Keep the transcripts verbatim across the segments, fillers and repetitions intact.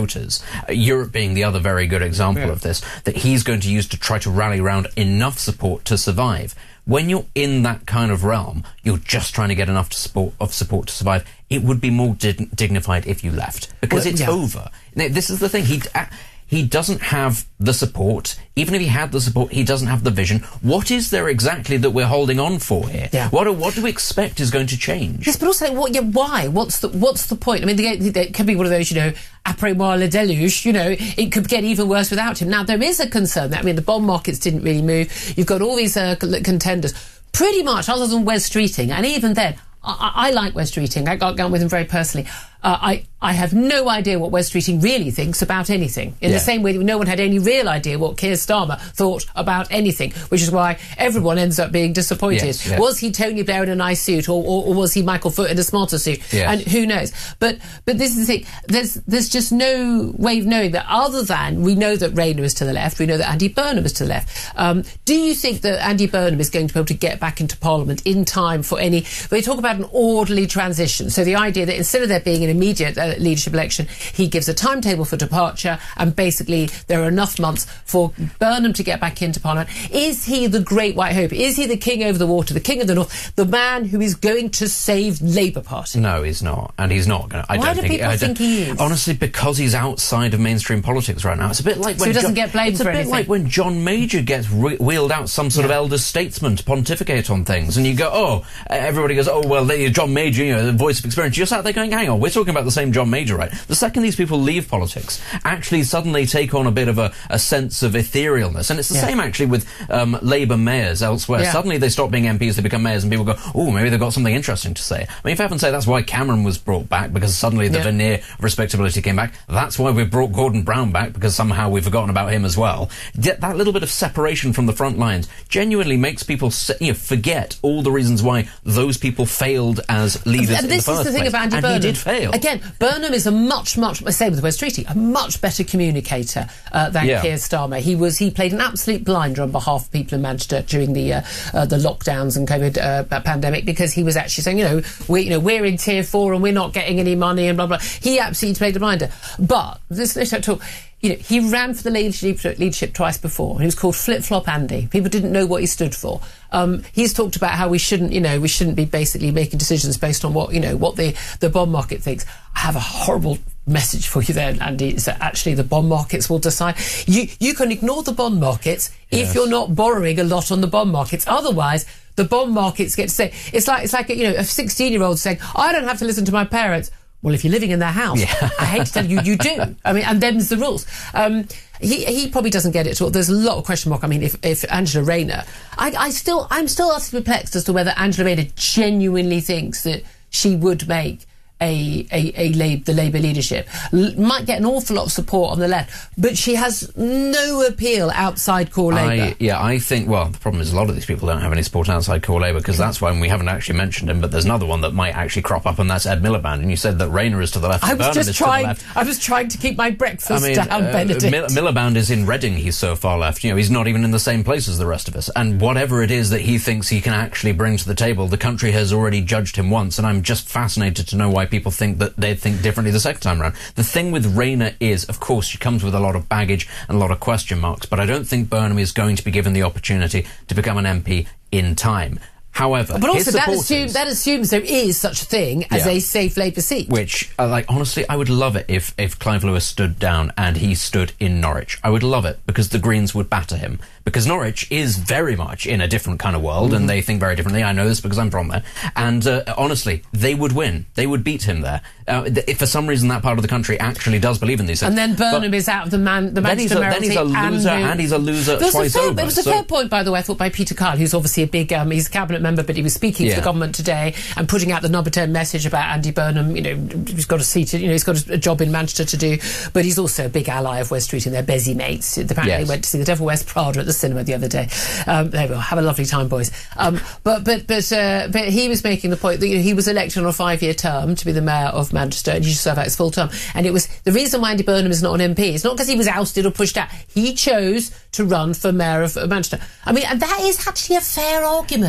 voters, uh, Europe being the other very good example yeah. of this, that he's going to use to try to rally around enough support to survive. When you're in that kind of realm, you're just trying to get enough to support, of support to survive. It would be more dig dignified if you left, because well, it's yeah. over. Now, this is the thing. He... Uh, He doesn't have the support. Even if he had the support, he doesn't have the vision. What is there exactly that we're holding on for here? Yeah. What, do, what do we expect is going to change? Yes, but also, what, yeah, why? What's the what's the point? I mean, it could be one of those, you know, après moi le déluge, you know, it could get even worse without him. Now, there is a concern that, I mean, the bond markets didn't really move. You've got all these uh, contenders, pretty much, other than Wes Streeting, and even then, I, I like Wes Streeting. I got on with him very personally. Uh, I, I have no idea what Wes Streeting really thinks about anything. In yeah. the same way that no one had any real idea what Keir Starmer thought about anything, which is why everyone ends up being disappointed. Yes, yes. Was he Tony Blair in a nice suit, or, or, or was he Michael Foot in a smarter suit? Yes. And who knows? But but this is the thing. There's there's just no way of knowing that, other than we know that Rayner is to the left, we know that Andy Burnham is to the left. Um, do you think that Andy Burnham is going to be able to get back into Parliament in time for any... They talk about an orderly transition. So the idea that instead of there being an immediate uh, leadership election, he gives a timetable for departure, and basically there are enough months for Burnham to get back into Parliament. Is he the great white hope? Is he the king over the water, the king of the north, the man who is going to save Labour Party? No, he's not, and he's not going to. Why don't do think, people I think he is? Honestly, because he's outside of mainstream politics right now. It's a bit like so when he doesn't John, get blamed it's for a bit anything. like when John Major gets re wheeled out some sort yeah. of elder statesman to pontificate on things, and you go, oh, everybody goes, oh well, they, John Major, you know, the voice of experience. You're sat there going, hang on, we're talking about the same John Major, right? The second these people leave politics, actually suddenly take on a bit of a, a sense of etherealness. And it's the yeah. same actually with um, Labour mayors elsewhere. Yeah. Suddenly they stop being M Ps, they become mayors, and people go, oh, maybe they've got something interesting to say. I mean, if I haven't say that's why Cameron was brought back, because suddenly the yeah. veneer of respectability came back. That's why we brought Gordon Brown back, because somehow we've forgotten about him as well. Yet that little bit of separation from the front lines genuinely makes people you know, forget all the reasons why those people failed as leaders and in the this first is the thing place. about Andy and Burnham. he did fail. Again, Burnham is a much, much, same with Wes Streeting, a much better communicator uh, than yeah. Keir Starmer. He was, he played an absolute blinder on behalf of people in Manchester during the uh, uh, the lockdowns and COVID uh, pandemic, because he was actually saying, you know, we, you know, we're in tier four and we're not getting any money and blah blah. He absolutely played a blinder. But this let's talk. You know, he ran for the leadership, leadership twice before. He was called Flip Flop Andy. People didn't know what he stood for. Um, he's talked about how we shouldn't, you know, we shouldn't be basically making decisions based on what, you know, what the, the bond market thinks. I have a horrible message for you there, Andy, is that actually the bond markets will decide. You, you can ignore the bond markets yes. if you're not borrowing a lot on the bond markets. Otherwise, the bond markets get to say, it's like, it's like, you know, a sixteen-year-old saying, I don't have to listen to my parents. Well, if you're living in their house, yeah. I hate to tell you, you do. I mean, and them's the rules. Um, he, he probably doesn't get it at all. There's a lot of question mark. I mean, if, if Angela Rayner, I, I still, I'm still utterly perplexed as to whether Angela Rayner genuinely thinks that she would make a, a, a Lab, the Labour leadership. L might get an awful lot of support on the left, but she has no appeal outside core Labour. I, yeah, I think, well, the problem is a lot of these people don't have any support outside core Labour, because that's one we haven't actually mentioned him, but there's another one that might actually crop up, and that's Ed Miliband. And you said that Rayner is to the left, I and was Burnham just is trying, to the left. I was trying to keep my breakfast I mean, down, uh, Benedict. Mil Miliband is in Reading, he's so far left. You know, he's not even in the same place as the rest of us. And whatever it is that he thinks he can actually bring to the table, the country has already judged him once, and I'm just fascinated to know why people think that they think differently the second time around. The thing with Rayner is, of course, she comes with a lot of baggage and a lot of question marks, but I don't think Burnham is going to be given the opportunity to become an M P in time. However, but also his that assumes, that assumes there is such a thing as yeah. a safe Labour seat. Which, uh, like, honestly, I would love it if, if Clive Lewis stood down and he stood in Norwich. I would love it, because the Greens would batter him. Because Norwich is very much in a different kind of world, mm-hmm. and they think very differently. I know this because I'm from there. And uh, honestly, they would win. They would beat him there. Uh, if for some reason that part of the country actually does believe in these things. And then Burnham but is out of the man, the Manchester then he's, a, then he's a loser, and, and he's a loser twice fair, over. It was a so. fair point, by the way, I thought, by Peter Kyle, who's obviously a big, um, he's a cabinet member, but he was speaking yeah. to the government today and putting out the number ten message about Andy Burnham. You know, he's got a seat, you know, he's got a job in Manchester to do, but he's also a big ally of Wes Streeting. They're busy mates. Apparently yes. went to see The Devil Wears Prada at the cinema the other day. Um, there we go. Have a lovely time, boys. Um, but but but uh, but he was making the point that, you know, he was elected on a five-year term to be the mayor of Manchester, and he should serve out his full term. And it was the reason why Andy Burnham is not an M P. It's not because he was ousted or pushed out. He chose to run for mayor of Manchester. I mean, and that is actually a fair argument. Yes,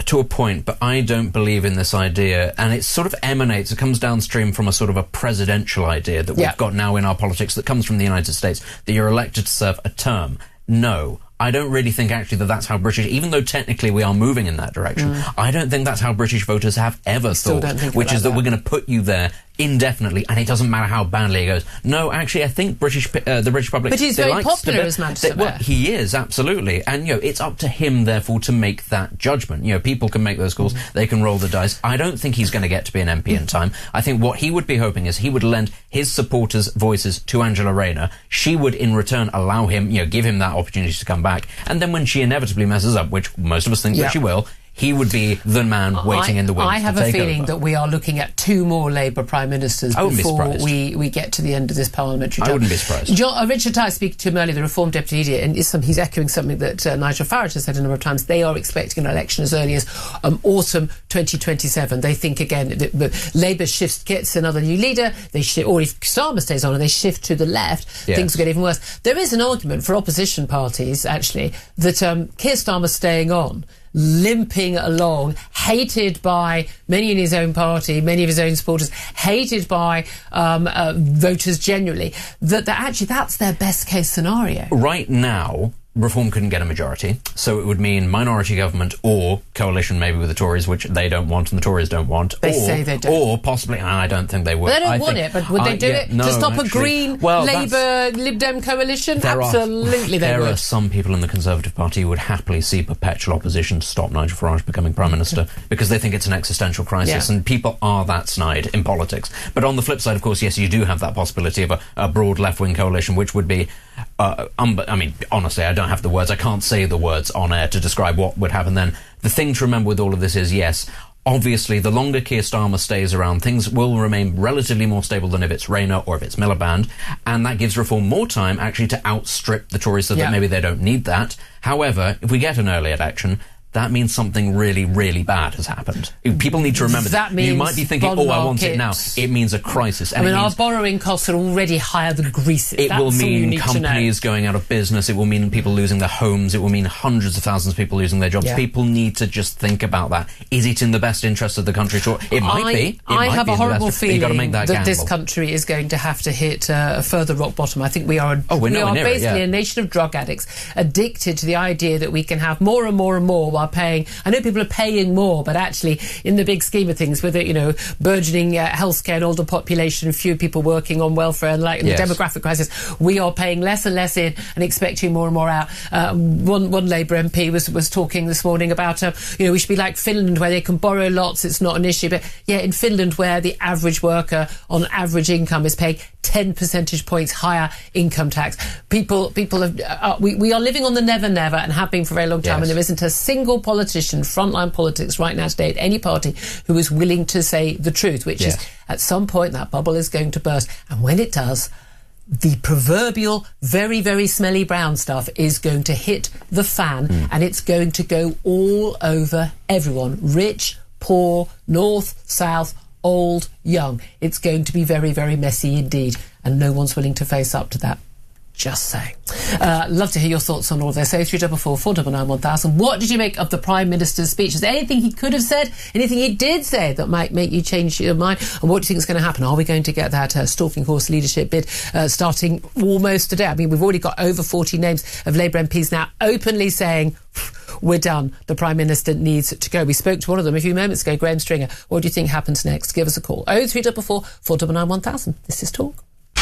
to a point, but I don't believe in this idea, and it sort of emanates, it comes downstream from a sort of a presidential idea that we've yeah. got now in our politics that comes from the United States, that you're elected to serve a term. No. I don't really think actually that that's how British, even though technically we are moving in that direction, mm. I don't think that's how British voters have ever Still thought, which like is that, that we're going to put you there indefinitely, and it doesn't matter how badly it goes. No, actually, I think British, uh, the British public... But he's very likes popular to be, as Manchester they, well, Mayor. he is, absolutely. And, you know, it's up to him, therefore, to make that judgment. You know, people can make those calls, mm. they can roll the dice. I don't think he's going to get to be an M P in time. I think what he would be hoping is he would lend his supporters' voices to Angela Rayner. She would, in return, allow him, you know, give him that opportunity to come back. And then when she inevitably messes up, which most of us think yeah. that she will, he would be the man waiting I, in the wings I have to a take feeling over. that we are looking at two more Labour Prime Ministers I wouldn't be before surprised. we, we get to the end of this parliamentary term. I wouldn't be surprised. John, uh, Richard Tyler, speaking to him earlier, the Reform Deputy Leader, and is some, he's echoing something that uh, Nigel Farage has said a number of times. They are expecting an election as early as um, autumn twenty twenty-seven. They think, again, that, that Labour shifts, gets another new leader, they shift, or if Starmer stays on and they shift to the left, yes. things will get even worse. There is an argument for opposition parties, actually, that um, Keir Starmer staying on, limping along, hated by many in his own party, many of his own supporters, hated by um, uh, voters generally, that, that actually that's their best case scenario. Right now, Reform couldn't get a majority, so it would mean minority government or coalition maybe with the Tories, which they don't want and the Tories don't want. They or, say they don't. Or possibly, and I don't think they would. They don't I want think, it, but would I, they do yeah, it no, to stop actually, a Green well, Labour Lib Dem coalition? There Absolutely are, they there would. are some people in the Conservative Party who would happily see perpetual opposition to stop Nigel Farage becoming Prime Minister because they think it's an existential crisis, yeah. and people are that snide in politics. But on the flip side, of course, yes, you do have that possibility of a, a broad left-wing coalition, which would be Uh, um, I mean, honestly, I don't have the words. I can't say the words on air to describe what would happen then. The thing to remember with all of this is, yes, obviously, the longer Keir Starmer stays around, things will remain relatively more stable than if it's Rayner or if it's Miliband, and that gives Reform more time, actually, to outstrip the Tories so yeah. that maybe they don't need that. However, if we get an early election, that means something really, really bad has happened. People need to remember that. that means you might be thinking, oh, I want it now. It means a crisis. And I mean, it means our borrowing costs are already higher than Greece's. It That's will all you mean need companies to know. going out of business. It will mean people losing their homes. It will mean hundreds of thousands of people losing their jobs. Yeah. People need to just think about that. Is it in the best interest of the country? To, it might I, be. It I might have be a in the horrible best, feeling you've got to make that, that this gamble. country is going to have to hit uh, a further rock bottom. I think we are, a, Oh, we're we nowhere are near it, basically yeah. a nation of drug addicts, addicted to the idea that we can have more and more and more while paying. I know people are paying more, but actually, in the big scheme of things, with it, you know, burgeoning uh, healthcare and older population, fewer people working on welfare, and like Yes. the demographic crisis, we are paying less and less in and expecting more and more out. Uh, one one Labour M P was was talking this morning about, uh, you know, we should be like Finland, where they can borrow lots, it's not an issue. But yeah, in Finland, where the average worker on average income is paying ten percentage points higher income tax, people people have, uh, we we are living on the never never and have been for a very long time, Yes. and there isn't a single politician, frontline politics right now today at any party, who is willing to say the truth, which Yes. is at some point that bubble is going to burst, and when it does, the proverbial very, very smelly brown stuff is going to hit the fan, mm. and it's going to go all over everyone, rich, poor, north, south, old, young. It's going to be very, very messy indeed, and no one's willing to face up to that. Just saying. Uh, love to hear your thoughts on all of this. oh three four four, four nine nine, one thousand. What did you make of the Prime Minister's speech? Is there anything he could have said, anything he did say that might make you change your mind? And what do you think is going to happen? Are we going to get that uh, stalking horse leadership bid uh, starting almost today? I mean, we've already got over forty names of Labour M Ps now openly saying, we're done. The Prime Minister needs to go. We spoke to one of them a few moments ago, Graham Stringer. What do you think happens next? Give us a call. oh three four four, four nine nine, one thousand. This is Talk.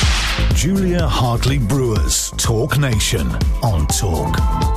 Julia Hartley-Brewer's Talk Nation on Talk.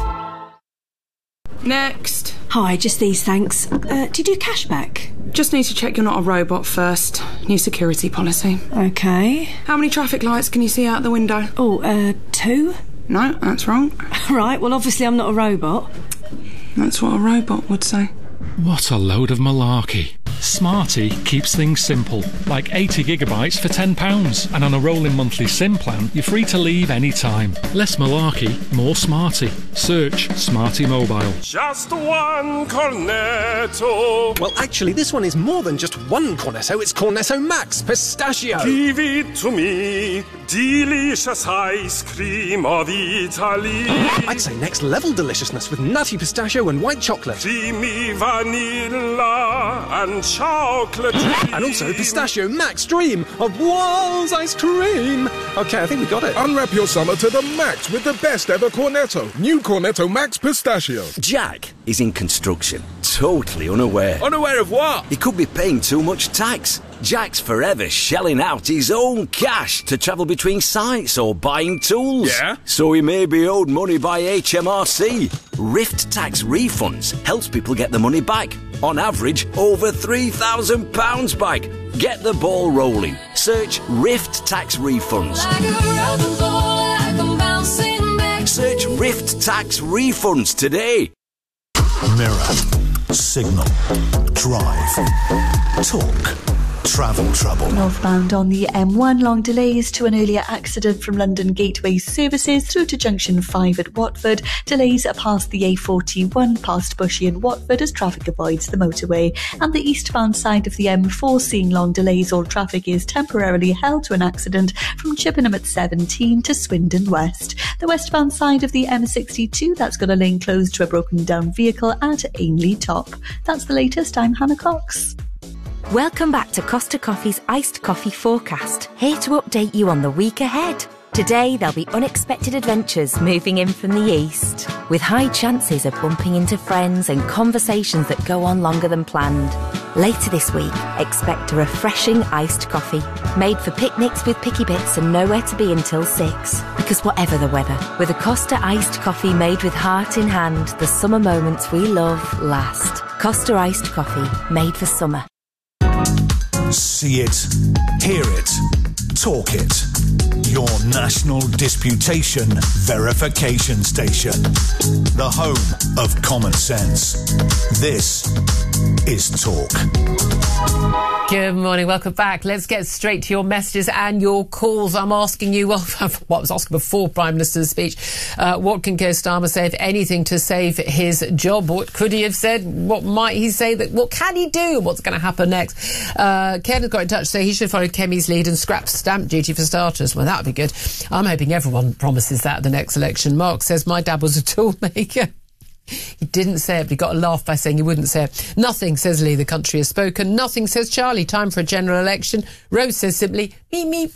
Next. Hi, just these, thanks. Uh, do you do cashback? Just need to check you're not a robot first. New security policy. Okay. How many traffic lights can you see out the window? Oh, uh, two? No, that's wrong. Right, well, obviously I'm not a robot. That's what a robot would say. What a load of malarkey. Smarty keeps things simple, like eighty gigabytes for ten pounds. And on a rolling monthly SIM plan, you're free to leave any time. Less malarkey, more Smarty. Search Smarty Mobile. Just one Cornetto. Well, actually, this one is more than just one Cornetto. It's Cornetto Max Pistachio. Give it to me. Delicious ice cream of Italy. I'd say next level deliciousness with nutty pistachio and white chocolate. Creamy vanilla and chocolate. And also Pistachio Max Dream of Walls ice cream. Okay, I think we got it. Unwrap your summer to the max with the best ever Cornetto. New Cornetto Max Pistachio. Jack is in construction, totally unaware. Unaware of what? He could be paying too much tax. Jack's forever shelling out his own cash to travel between sites or buying tools. Yeah? So he may be owed money by H M R C. Rift Tax Refunds helps people get the money back. On average, over three thousand pounds back. Get the ball rolling. Search Rift Tax Refunds. Search Rift Tax Refunds today. Mirror, Signal, Drive, Talk. Travel trouble. Northbound on the M one, long delays to an earlier accident from London Gateway services through to junction five at Watford. Delays are past the A forty-one, past Bushy and Watford as traffic avoids the motorway. And the eastbound side of the M four seeing long delays. All traffic is temporarily held to an accident from Chippenham at seventeen to Swindon West. The westbound side of the M sixty-two, that's got a lane closed to a broken down vehicle at Ainley Top. That's the latest. I'm Hannah Cox. Welcome back to Costa Coffee's Iced Coffee Forecast, here to update you on the week ahead. Today there'll be unexpected adventures moving in from the east, with high chances of bumping into friends and conversations that go on longer than planned. Later this week, expect a refreshing iced coffee, made for picnics with picky bits and nowhere to be until six. Because whatever the weather, with a Costa iced coffee made with heart in hand, the summer moments we love last. Costa iced coffee, made for summer. See it, hear it, talk it. Your national disputation verification station. The home of common sense. This is Talk. Good morning, welcome back. Let's get straight to your messages and your calls. I'm asking you, well, what I was asking before Prime Minister's speech, uh, what can Keir Starmer say, if anything, to save his job? What could he have said? What might he say? That what can he do? What's going to happen next? Uh, Ken has got in touch to say he should follow Kemi's lead and scrap stamp duty for starters. Well, that would be good. I'm hoping everyone promises that at the next election. Mark says, my dad was a toolmaker. He didn't say it, but he got a laugh by saying he wouldn't say it. Nothing, says Lee, the country has spoken. Nothing, says Charlie, time for a general election. Rose says simply, me, me.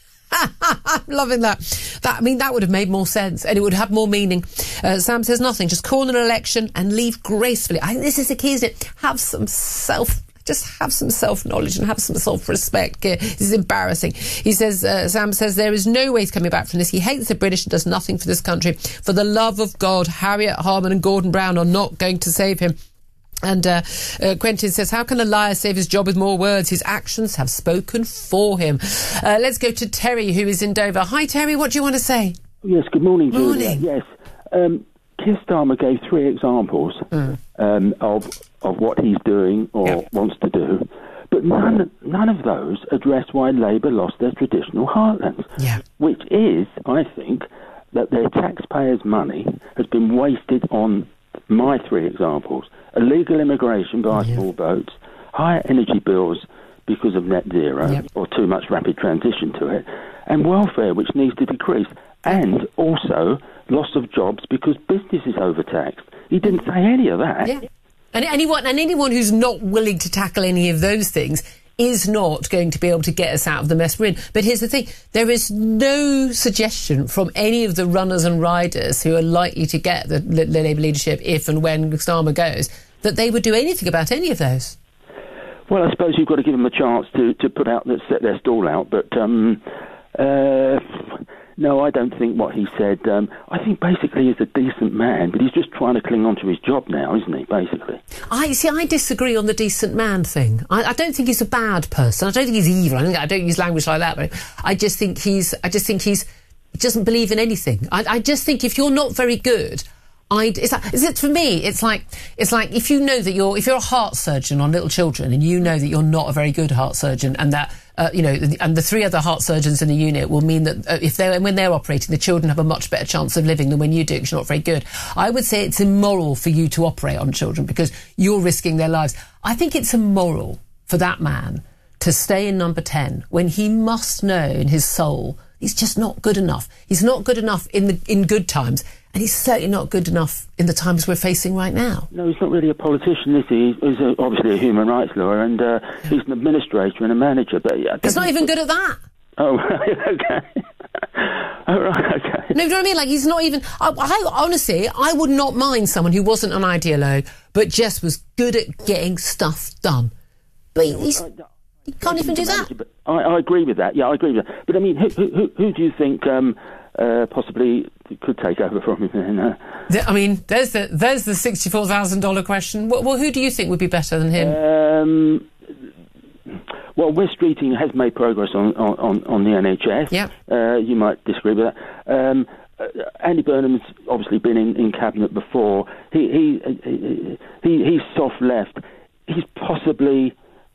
I'm loving that. That. I mean, that would have made more sense and it would have more meaning. Uh, Sam says nothing, just call an election and leave gracefully. I think this is the key, isn't it? Have some self... Just have some self-knowledge and have some self-respect. This is embarrassing. He says, uh, Sam says, there is no way he's coming back from this. He hates the British and does nothing for this country. For the love of God, Harriet Harman and Gordon Brown are not going to save him. And uh, uh, Quentin says, how can a liar save his job with more words? His actions have spoken for him. Uh, let's go to Terry, who is in Dover. Hi, Terry, what do you want to say? Yes, good morning, Julia. Morning. Yes. Um, Keir Starmer gave three examples mm. um, of of what he's doing or yep. wants to do, but none none of those address why Labour lost their traditional heartlands, yeah. which is, I think, that their taxpayers' money has been wasted on my three examples: illegal immigration by yeah. small boats, higher energy bills because of net zero yep. or too much rapid transition to it, and welfare, which needs to decrease, and also loss of jobs because business is overtaxed. He didn't say any of that. Yeah. And anyone, and anyone who's not willing to tackle any of those things is not going to be able to get us out of the mess we're in. But here's the thing, there is no suggestion from any of the runners and riders who are likely to get the, the Labour leadership if and when Starmer goes, that they would do anything about any of those. Well, I suppose you've got to give them a chance to, to put out, set their stall out, but... Um, uh, No, I don't think what he said. Um, I think basically he's a decent man, but he's just trying to cling on to his job now, isn't he, basically? I see, I disagree on the decent man thing. I, I don't think he's a bad person. I don't think he's evil. I, think, I don't use language like that, but I just think he's, I just think he's, he doesn't believe in anything. I, I just think if you're not very good, I, it's like, is it for me? It's like it's like if you know that you're if you're a heart surgeon on little children and you know that you're not a very good heart surgeon and that uh, you know and the three other heart surgeons in the unit will mean that uh, if they when they're operating, the children have a much better chance of living than when you do because you're not very good. I would say it's immoral for you to operate on children because you're risking their lives. I think it's immoral for that man to stay in number ten when he must know in his soul he's just not good enough. He's not good enough in the in good times. And he's certainly not good enough in the times we're facing right now. No, he's not really a politician, is he? He's a, obviously a human rights lawyer, and uh, yeah. he's an administrator and a manager. But yeah, he's not even good at that. Oh, okay. Oh, right, okay. No, you know what I mean? Like, he's not even... I, I honestly, I would not mind someone who wasn't an ideologue, but just was good at getting stuff done. But he, he's... He can't even do that. I, I agree with that. Yeah, I agree with that. But, I mean, who, who, who do you think... Um, Uh, possibly could take over from him. Then, uh, I mean, there's the there's the sixty-four thousand dollar question. Well, well, who do you think would be better than him? Um, well, West Streeting has made progress on on, on the N H S. Yeah. Uh, you might disagree with that. Um, uh, Andy Burnham's obviously been in, in cabinet before. He he, he he he's soft left. He's possibly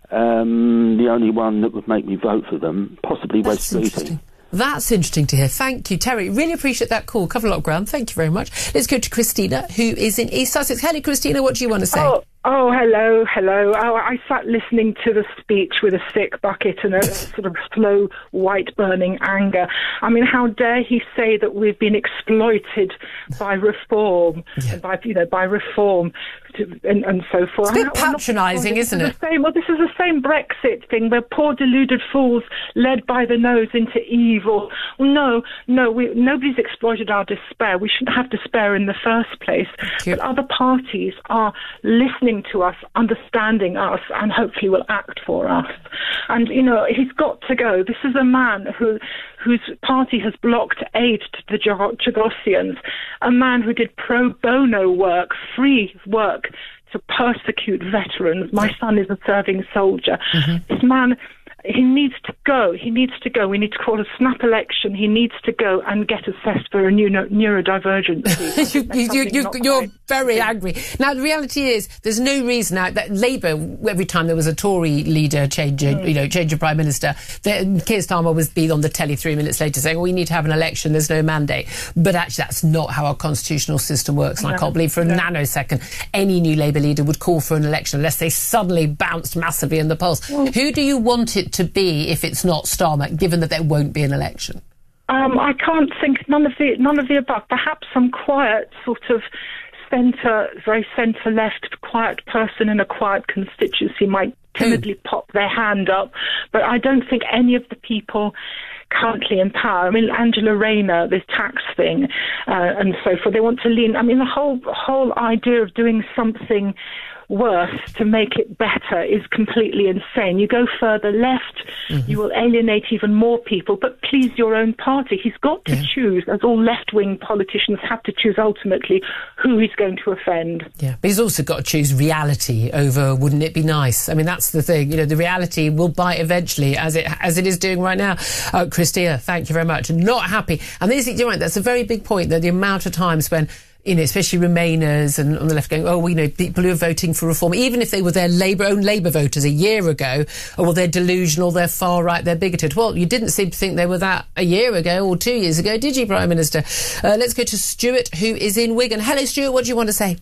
um, the only one that would make me vote for them. Possibly West Streeting. That's interesting to hear. Thank you, Terry. Really appreciate that call. Cover a lot of ground. Thank you very much. Let's go to Christina, who is in East Sussex. Hello, Christina. What do you want to say? Oh, oh hello, hello. Oh, I sat listening to the speech with a sick bucket and a sort of slow, white-burning anger. I mean, how dare he say that we've been exploited by reform, yeah. by you know, by reform. To, and, and so forth. It's a bit patronising, isn't it? Same, well, this is the same Brexit thing where poor deluded fools led by the nose into evil. Well, no, no, we, nobody's exploited our despair. We shouldn't have despair in the first place. But other parties are listening to us, understanding us, and hopefully will act for us. And, you know, he's got to go. This is a man who whose party has blocked aid to the Chagossians, a man who did pro bono work, free work, to persecute veterans. My son is a serving soldier. Mm-hmm. This man, he needs to go. He needs to go. We need to call a snap election. He needs to go and get assessed for a neuro- neurodivergency. you, you, you, you're very angry. Now, the reality is, there's no reason now that Labour, every time there was a Tory leader change, mm. you know, change of Prime Minister, the, Keir Starmer was be on the telly three minutes later saying, well, we need to have an election, there's no mandate. But actually, that's not how our constitutional system works. And no. I can't believe for a no. nanosecond any new Labour leader would call for an election unless they suddenly bounced massively in the polls. Mm. Who do you want it to be if it's not Starmer, given that there won't be an election? Um, I can't think none of the none of the above. Perhaps some quiet sort of centre, very centre-left, quiet person in a quiet constituency might timidly Who? pop their hand up, but I don't think any of the people currently in power. I mean, Angela Rayner, this tax thing, uh, and so forth. They want to lean. I mean, the whole whole idea of doing something worse to make it better is completely insane. You go further left, mm-hmm. you will alienate even more people, but please your own party. He's got to yeah. choose, as all left-wing politicians have to choose ultimately, who he's going to offend. Yeah, but he's also got to choose reality over wouldn't it be nice? I mean, that's the thing. You know, the reality will bite eventually, as it as it is doing right now. Uh, Christina, thank you very much. Not happy. And this, you're right, that's a very big point, that the amount of times when, you know, especially Remainers and on the left going, oh, well, you know, people who are voting for reform, even if they were their Labour, own Labour voters a year ago, oh, well, they're delusional, they're far right, they're bigoted. Well, you didn't seem to think they were that a year ago or two years ago, did you, Prime Minister? Uh, let's go to Stuart, who is in Wigan. Hello, Stuart, what do you want to say?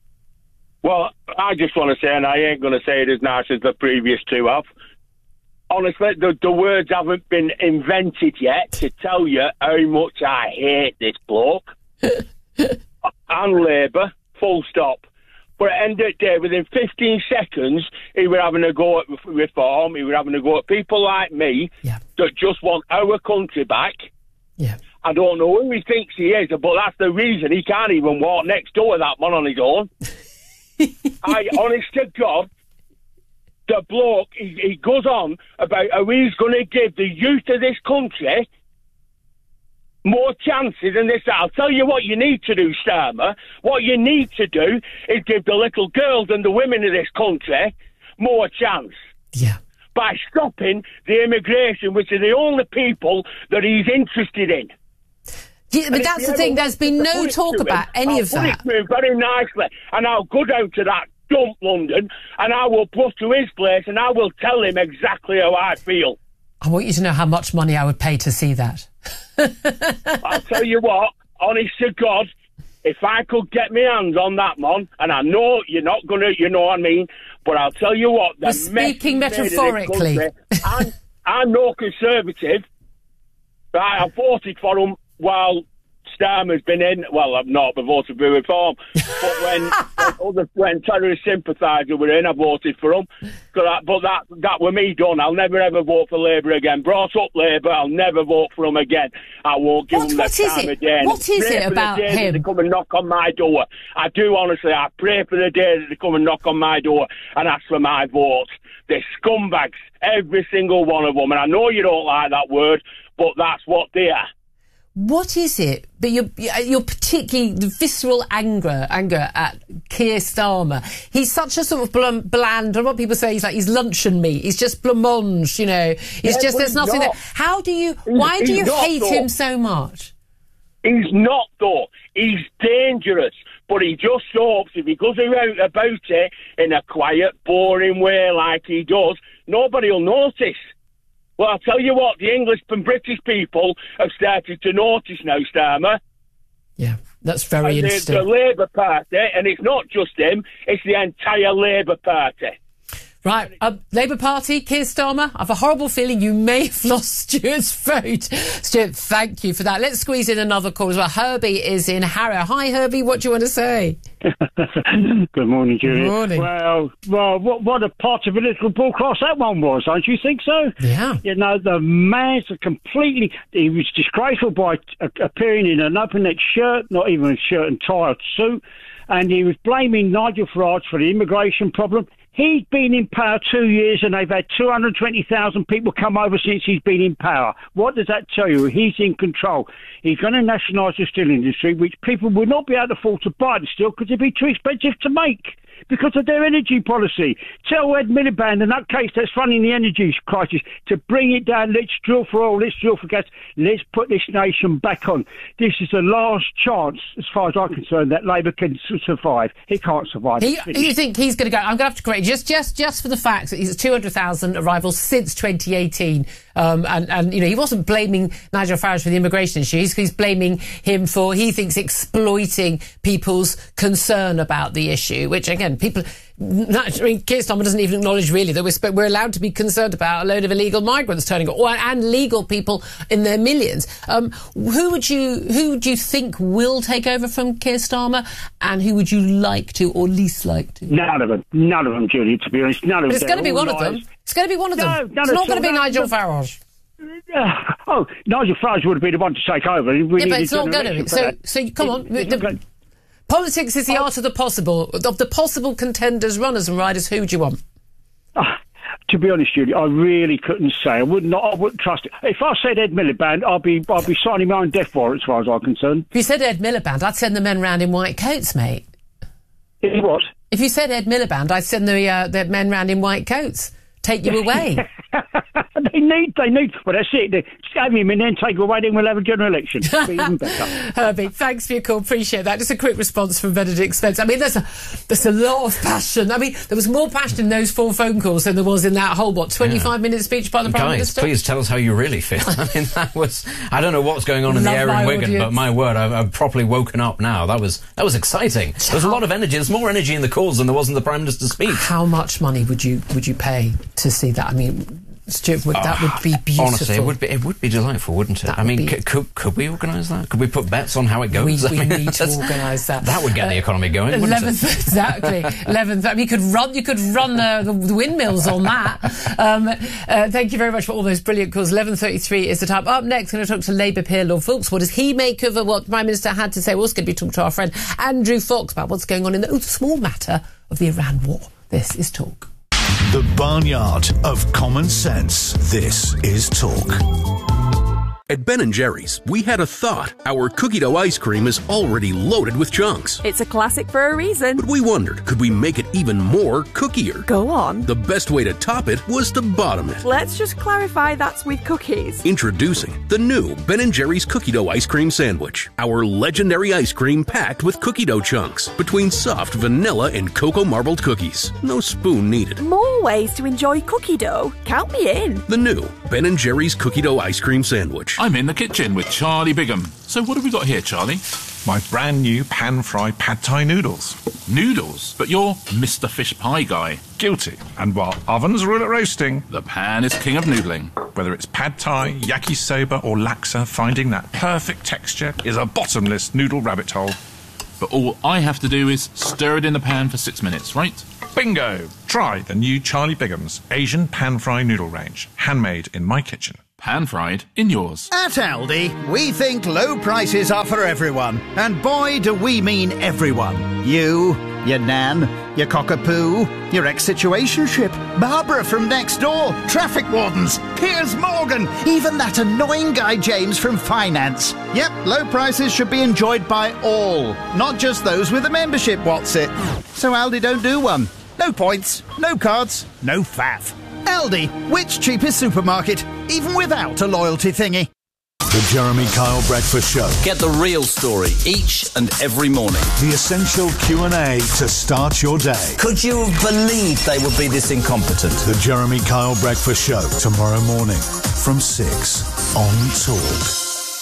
Well, I just want to say, and I ain't going to say it as nice as the previous two have, honestly, the, the words haven't been invented yet to tell you how much I hate this bloke. And Labour, full stop. But at the end of the day, within fifteen seconds, he were having a go at reform, he were having a go at people like me yeah. that just want our country back. Yeah. I don't know who he thinks he is, but that's the reason he can't even walk next door to that man on his own. I, honest to God, the bloke, he, he goes on about how he's going to give the youth of this country more chances than this. I'll tell you what you need to do, Starmer. What you need to do is give the little girls and the women of this country more chance. Yeah. By stopping the immigration, which are the only people that he's interested in. Yeah, but that's the thing, there's been no talk about any of that. I'll put it to him very nicely, and I'll go down to that dump London, and I will bust to his place, and I will tell him exactly how I feel. I want you to know how much money I would pay to see that. I'll tell you what, honest to God, if I could get my hands on that, man, and I know you're not going to, you know what I mean, but I'll tell you what, the We're speaking metaphorically. Country, I'm, I'm no Conservative, right, I voted for him while Starmer's been in. Well, I've not, I voted for reform. But when, when other when terrorist sympathisers were in, I voted for them. I, but that that were me done. I'll never ever vote for Labour again. Brought up Labour, I'll never vote for them again. I won't give what, them what the time it? of day. What is pray it about the day him? That they come and knock on my door. I do honestly. I pray for the day that they come and knock on my door and ask for my vote. They're scumbags, every single one of them. And I know you don't like that word, but that's what they are. What is it? But you're, you're particularly the visceral anger, anger at Keir Starmer. He's such a sort of bl- bland, and what people say he's like, he's luncheon meat. He's just blancmange, you know. He's Yeah, just, but there's he's nothing not. there. How do you, He's- why do he's you not, hate though. him so much? He's not, though. He's dangerous. But he just hopes if he goes around about it in a quiet, boring way like he does, nobody will notice. Well, I'll tell you what, the English and British people have started to notice now, Starmer. Yeah, that's very and interesting. The, the Labour Party, and it's not just him, it's the entire Labour Party. Right, uh, Labour Party, Keir Starmer, I have a horrible feeling you may have lost Stuart's vote. Stuart, thank you for that. Let's squeeze in another call as well. Herbie is in Harrow. Hi, Herbie, what do you want to say? Good morning, Julia. Good morning. Well, well, what, what a part of political broadcast that one was, don't you think so? Yeah. You know, the man's a completely... He was disgraceful by uh, appearing in an open-neck shirt, not even a shirt and tie or suit, and he was blaming Nigel Farage for the immigration problem. He's been in power two years and they've had two hundred twenty thousand people come over since he's been in power. What does that tell you? He's in control. He's going to nationalise the steel industry, which people would not be able to afford to buy the steel because it'd be too expensive to make because of their energy policy. Tell Ed Miliband, in that case that's funding the energy crisis, to bring it down. Let's drill for oil, let's drill for gas, let's put this nation back on. This is the last chance, as far as I'm concerned, that Labour can s- survive. He can't survive. He, It's finished. you think he's going to go? I'm going to have to correct just, just, just for the fact that he's at two hundred thousand arrivals since twenty eighteen, um, and, and you know he wasn't blaming Nigel Farage for the immigration issue. He's, he's blaming him for he thinks exploiting people's concern about the issue, which again people. I mean, Keir Starmer doesn't even acknowledge really that we're, we're allowed to be concerned about a load of illegal migrants turning up, or, and legal people in their millions. Um, who would you who do you think will take over from Keir Starmer, and who would you like to or least like to? None of them. None of them, Julia, to be honest. None of But them. it's going to be They're one all of them. liars. It's going to be one of them. No, none it's at not going to all. be No, Nigel no. Farage. Uh, oh, Nigel Farage would have been the one to take over. We Yeah, but needed it's not an going election to. for So, that. so come on. It- it's The- not going- Politics is the Oh. art of the possible. Of the possible contenders, runners and riders, who do you want? Ah, to be honest, Julie, I really couldn't say. I would not. I wouldn't trust it. If I said Ed Miliband, I'd be, I'd be signing my own death warrant, as far as I'm concerned. If you said Ed Miliband, I'd send the men round in white coats, mate. It what? If you said Ed Miliband, I'd send the uh, the men round in white coats. Take you away. They need, they need. Well, that's it. They just have him and then take him away. Then we'll have a general election. Be even better. Herbie, thanks for your call. Appreciate that. Just a quick response from Benedict Spence. I mean, there's a there's a lot of passion. I mean, there was more passion in those four phone calls than there was in that whole what twenty-five Yeah. minute speech by the Prime Guys, Minister. please tell us how you really feel. I mean, that was... I don't know what's going on in Love the air my in Wigan, audience. but my word, I've, I've properly woken up now. That was that was exciting. There was a lot of energy. There's more energy in the calls than there was in the Prime Minister's speech. How much money would you would you pay to see that? I mean, Stuart, would, that would be beautiful. Honestly, it would be it would be delightful, wouldn't it? That I mean, would be- c- could could we organise that? Could we put bets on how it goes? We, I we mean, need to that's- organise that. That would get the economy going, wouldn't Eleventh, it? exactly. Eleventh. I mean, you could run. You could run the, the, the windmills on that. Um, uh, thank you very much for all those brilliant calls. Eleven thirty-three is the time. Up next, going to talk to Labour peer Lord Foulkes. What does he make of what the Prime Minister had to say? We're also going to be talking to our friend Andrew Fox about what's going on in the oh, small matter of the Iran war. This is Talk. The barnyard of common sense. This is Talk. At Ben and Jerry's, we had a thought. Our cookie dough ice cream is already loaded with chunks. It's a classic for a reason. But we wondered, could we make it even more cookier? Go on. The best way to top it was to bottom it. Let's just clarify that's with cookies. Introducing the new Ben and Jerry's cookie dough ice cream sandwich. Our legendary ice cream packed with cookie dough chunks between soft vanilla and cocoa marbled cookies. No spoon needed. More ways to enjoy cookie dough. Count me in. The new Ben and Jerry's cookie dough ice cream sandwich. I'm in the kitchen with Charlie Bigham. So what have we got here, Charlie? My brand new pan-fried pad thai noodles. Noodles? But you're Mister Fish Pie guy. Guilty. And while ovens rule at roasting, the pan is king of noodling. Whether it's pad thai, yakisoba or laksa, finding that perfect texture is a bottomless noodle rabbit hole. But all I have to do is stir it in the pan for six minutes, right? Bingo! Try the new Charlie Bigham's Asian pan-fried noodle range. Handmade in my kitchen. Pan-fried in yours. At Aldi, we think low prices are for everyone. And boy, do we mean everyone. You, your nan, your cockapoo, your ex-situationship, Barbara from next door, traffic wardens, Piers Morgan, even that annoying guy James from finance. Yep, low prices should be enjoyed by all, not just those with a membership, what's it? So Aldi don't do one. No points, no cards, no faff. Aldi, which cheapest supermarket, even without a loyalty thingy? The Jeremy Kyle Breakfast Show. Get the real story each and every morning. The essential Q and A to start your day. Could you have believed they would be this incompetent? The Jeremy Kyle Breakfast Show, tomorrow morning from six on Talk.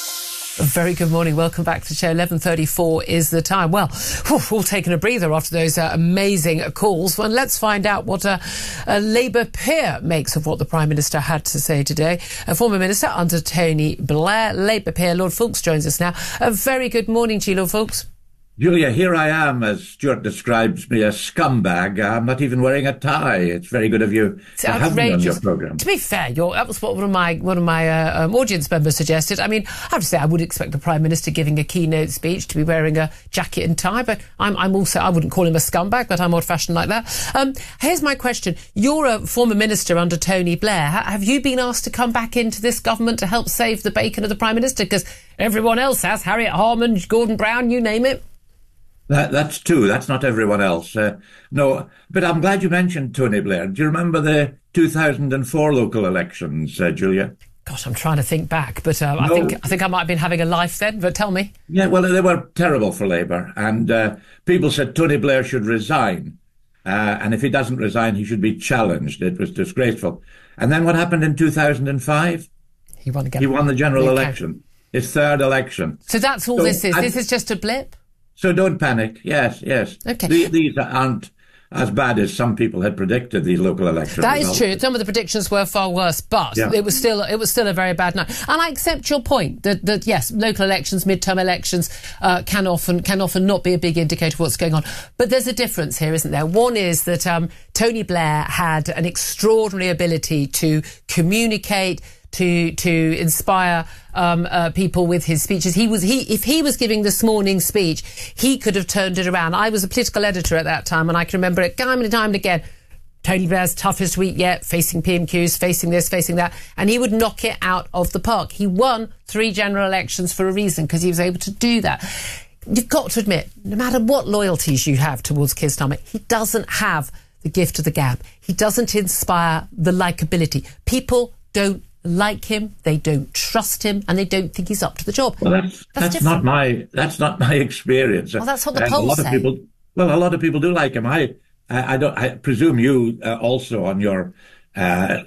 A very good morning. Welcome back to the show. eleven thirty-four is the time. Well, whew, all taking a breather after those uh, amazing calls. Well, let's find out what a, a Labour peer makes of what the Prime Minister had to say today. A former Minister under Tony Blair, Labour peer Lord Foulkes joins us now. A very good morning to you, Lord Foulkes. Julia, here I am, as Stuart describes me, a scumbag. I'm not even wearing a tie. It's very good of you It's to have me on your programme. To be fair, you're, that was what one of my one of my uh, um, audience members suggested. I mean, I have to say, I would expect the Prime Minister giving a keynote speech to be wearing a jacket and tie, but I'm, I'm also, I wouldn't call him a scumbag, but I'm old-fashioned like that. Um, here's my question. You're a former Minister under Tony Blair. H- have you been asked to come back into this government to help save the bacon of the Prime Minister? Because everyone else has. Harriet Harman, Gordon Brown, you name it. That, that's true. That's not everyone else. Uh, no, but I'm glad you mentioned Tony Blair. Do you remember the two thousand four local elections, uh, Julia? Gosh, I'm trying to think back, but uh, no. I think I think I might have been having a life then. But tell me. Yeah, well, they were terrible for Labour, and uh, people said Tony Blair should resign, uh, and if he doesn't resign, he should be challenged. It was disgraceful. And then what happened in two thousand five? He won again. He won the general okay. election, his third election. So that's all so, this is. and, This is just a blip. So don't panic. Yes, yes. Okay. These, these aren't as bad as some people had predicted, these local elections. That is true. Some of the predictions were far worse, but yeah. it was still it was still a very bad night. And I accept your point that, that yes, local elections, midterm elections uh, can often can often not be a big indicator of what's going on. But there's a difference here, isn't there? One is that um, Tony Blair had an extraordinary ability to communicate, to to inspire um, uh, people with his speeches. He was he if he was giving this morning's speech, he could have turned it around. I was a political editor at that time, and I can remember it time and time and again. Tony Blair's toughest week yet, facing P M Qs, facing this, facing that, and he would knock it out of the park. He won three general elections for a reason, because he was able to do that. You've got to admit, no matter what loyalties you have towards Keir Starmer, he doesn't have the gift of the gab. He doesn't inspire the likability. People don't like him, they don't trust him, and they don't think he's up to the job. Well, that's that's, that's not my that's not my experience. Well, that's what the uh, polls a lot say. Of people, well, a lot of people do like him. I I, I don't. I presume you uh, also on your uh,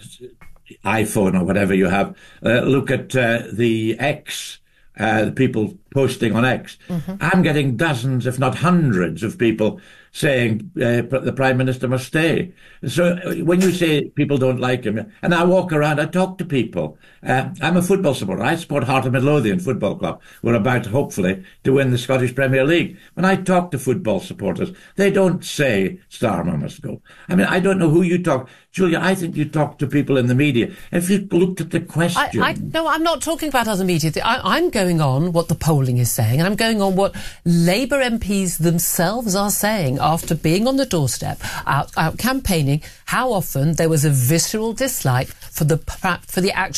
iPhone or whatever you have uh, look at uh, the X. Uh, the people posting on X. Mm-hmm. I'm getting dozens, if not hundreds, of people saying uh, the Prime Minister must stay. So when you say people don't like him, and I walk around, I talk to people. Uh, I'm a football supporter. I support Heart of Midlothian Football Club. We're about, hopefully, to win the Scottish Premier League. When I talk to football supporters, they don't say Starmer must go. I mean, I don't know who you talk. Julia, I think you talk to people in the media. If you looked at the question... I, I, no, I'm not talking about other media. I, I'm going on what the polling is saying, and I'm going on what Labour M Ps themselves are saying after being on the doorstep, out, out campaigning, how often there was a visceral dislike for the for the actual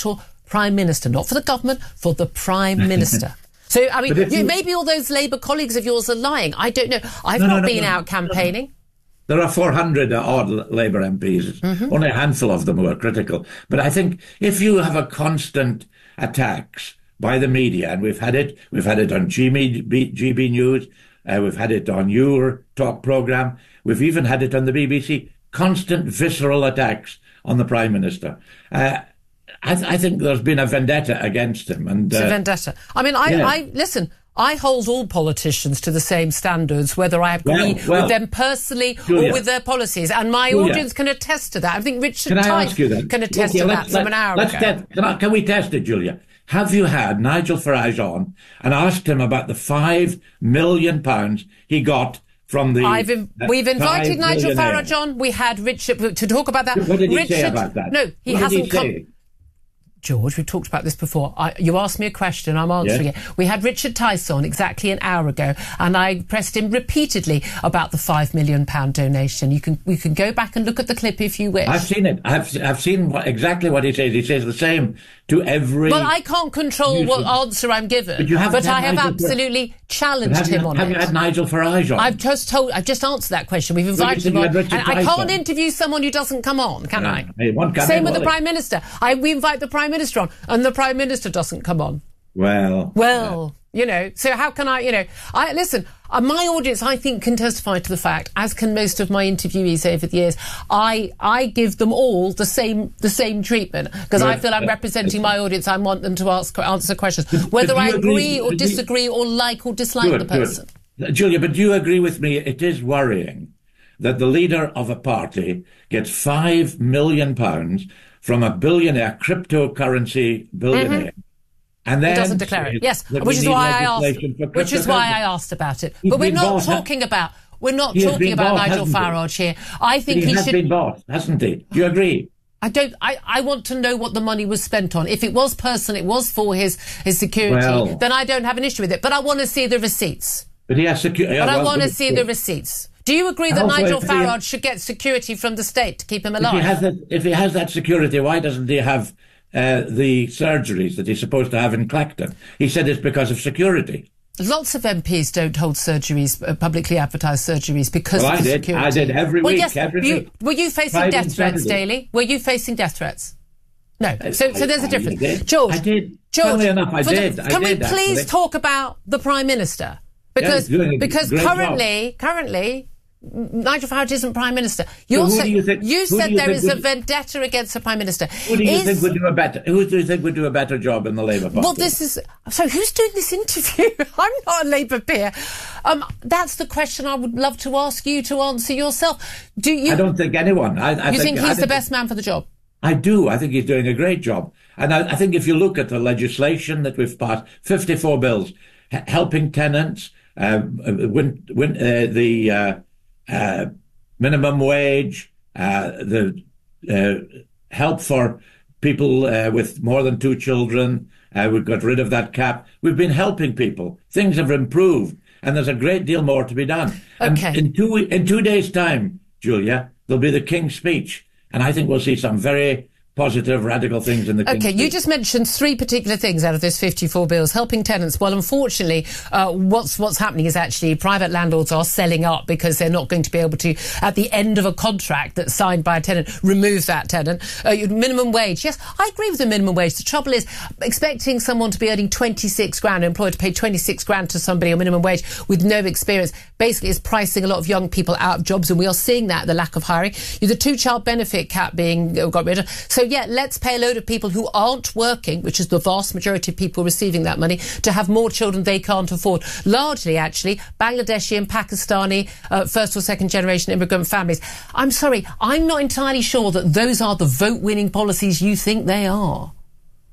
Prime Minister, not for the government, for the Prime Minister. So, I mean, you, you, maybe all those Labour colleagues of yours are lying. I don't know. I've no, not no, no, been no, out campaigning. There are four hundred odd Labour M Ps. Mm-hmm. Only a handful of them who are critical. But I think if you have a constant attacks by the media, and we've had it, we've had it on G B, G B News, uh, we've had it on your talk programme, we've even had it on the B B C, constant visceral attacks on the Prime Minister. Uh, I, th- I think there's been a vendetta against him. And, uh, it's a vendetta. I mean, I, yeah. I listen, I hold all politicians to the same standards, whether I agree well, well, with them personally Julia, or with their policies. And my Julia, audience can attest to that. I think Richard can I Tice ask you that? can attest okay, to let's, that from let's, an hour let's ago. Test, can, I, can we test it, Julia? Have you had Nigel Farage on and asked him about the five million pounds he got from the... I've in, uh, we've invited Nigel millionaire. Farage on. We had Richard to talk about that. What did he Richard, say about that? No, he what hasn't did he come... say? George, we've talked about this before. I, you asked me a question, I'm answering yes. it. We had Richard Tice on exactly an hour ago, and I pressed him repeatedly about the five million pound donation. You can we can go back and look at the clip if you wish. I've seen it. I've I've seen what, exactly what he says. He says the same to every... Well, I can't control what answer I'm given, but, you but I have Nigel absolutely Farage. challenged have him you, on have it. Have you had Nigel Farage on? I've just told. I've just answered that question. We've invited him on, and I can't on. interview someone who doesn't come on, can no, I? Hey, one can Same in, with the well, Prime Minister. I we invite the Prime Minister on, and the Prime Minister doesn't come on. Well, well, yeah. you know. So how can I? You know, I listen. Uh, my audience, I think, can testify to the fact, as can most of my interviewees over the years. I I give them all the same the same treatment because I feel I'm representing my audience. I want them to ask answer questions, whether I agree or disagree or like or dislike good, the person. Good. Julia, but do you agree with me? It is worrying that the leader of a party gets five million pounds from a billionaire, cryptocurrency billionaire. Mm-hmm. And then he doesn't declare it. Yes, which is why I asked. Which is why I asked about it. He's but we're not bought, talking about. We're not he talking about bought, Nigel Farage here. I think he, he has should. been bought, hasn't he? Do you agree? I don't. I, I want to know what the money was spent on. If it was personal, it was for his his security. Well, then I don't have an issue with it. But I want to see the receipts. But he has security. But yeah, I well, want to see the receipts. Do you agree that also, Nigel he, Farage should get security from the state to keep him alive? If he has that, if he has that security, why doesn't he have uh, the surgeries that he's supposed to have in Clacton? He said it's because of security. Lots of M Ps don't hold surgeries, uh, publicly advertised surgeries, because well, of I the did. security. I did every well, week. Yes, every you, week. Were you facing Friday death threats, Saturday. Daly? Were you facing death threats? No. So, so there's a difference. I did. George, I did. George, Funnily enough, I did. The, I can did, we please actually. talk about the Prime Minister? Because yeah, because currently, job. currently. Nigel Farage isn't Prime Minister. You, so said, you, think, you said you there is would, a vendetta against the Prime Minister. Who do you is, think would do a better? Who do you think would do a better job in the Labour Party? Well, this is so. Who's doing this interview? I'm not a Labour peer. Um, that's the question I would love to ask you to answer yourself. Do you? I don't think anyone. I, I you think, think he's I the think, best man for the job? I do. I think he's doing a great job. And I, I think if you look at the legislation that we've passed, fifty-four bills, h- helping tenants, uh, win, win, uh, the uh, uh, minimum wage, uh, the uh, help for people uh, with more than two children. Uh, we've got rid of that cap. We've been helping people. Things have improved, and there's a great deal more to be done. Okay. And in two in two days' time, Julia, there'll be the King's speech, and I think we'll see some very positive, radical things in the King's Okay, speech. you just mentioned three particular things out of those fifty-four bills. Helping tenants. Well, unfortunately, uh, what's what's happening is actually private landlords are selling up because they're not going to be able to, at the end of a contract that's signed by a tenant, remove that tenant. Uh, minimum wage. Yes, I agree with the minimum wage. The trouble is, expecting someone to be earning twenty-six grand, an employer to pay twenty-six grand to somebody on minimum wage with no experience, basically is pricing a lot of young people out of jobs, and we are seeing that, the lack of hiring. The two-child benefit cap being got rid of. So, yeah, let's pay a load of people who aren't working, which is the vast majority of people receiving that money, to have more children they can't afford. Largely, actually, Bangladeshi and Pakistani uh, first or second generation immigrant families. I'm sorry, I'm not entirely sure that those are the vote-winning policies you think they are.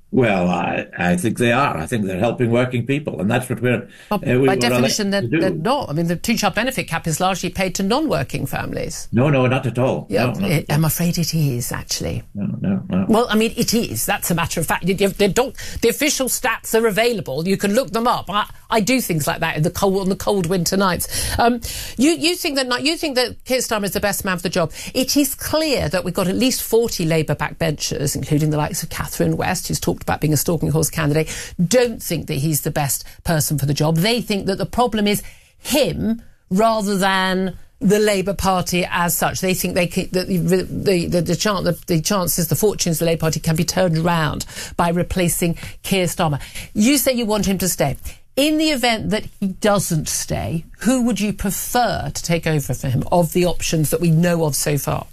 Well, I, I think they are. I think they're helping working people, and that's what we're. Well, uh, we by were definition, they're, elected to they're do. not. I mean, the two-child benefit cap is largely paid to non-working families. No, no, not at all. Yeah, no, not it, I'm afraid it is, actually. No, no, no. Well, I mean, it is. That's a matter of fact. The, the, doc- the official stats are available. You can look them up. I, I do things like that in the cold, on the cold winter nights. Um, you, you think that you think that Keir Starmer is the best man for the job. It is clear that we've got at least forty Labour backbenchers, including the likes of Catherine West, who's talked about being a stalking horse candidate, don't think that he's the best person for the job. They think that the problem is him rather than the Labour Party as such. They think they can, that the the the, the, chance, the the chances, the fortunes of the Labour Party can be turned around by replacing Keir Starmer. You say you want him to stay. In the event that he doesn't stay, who would you prefer to take over for him of the options that we know of so far?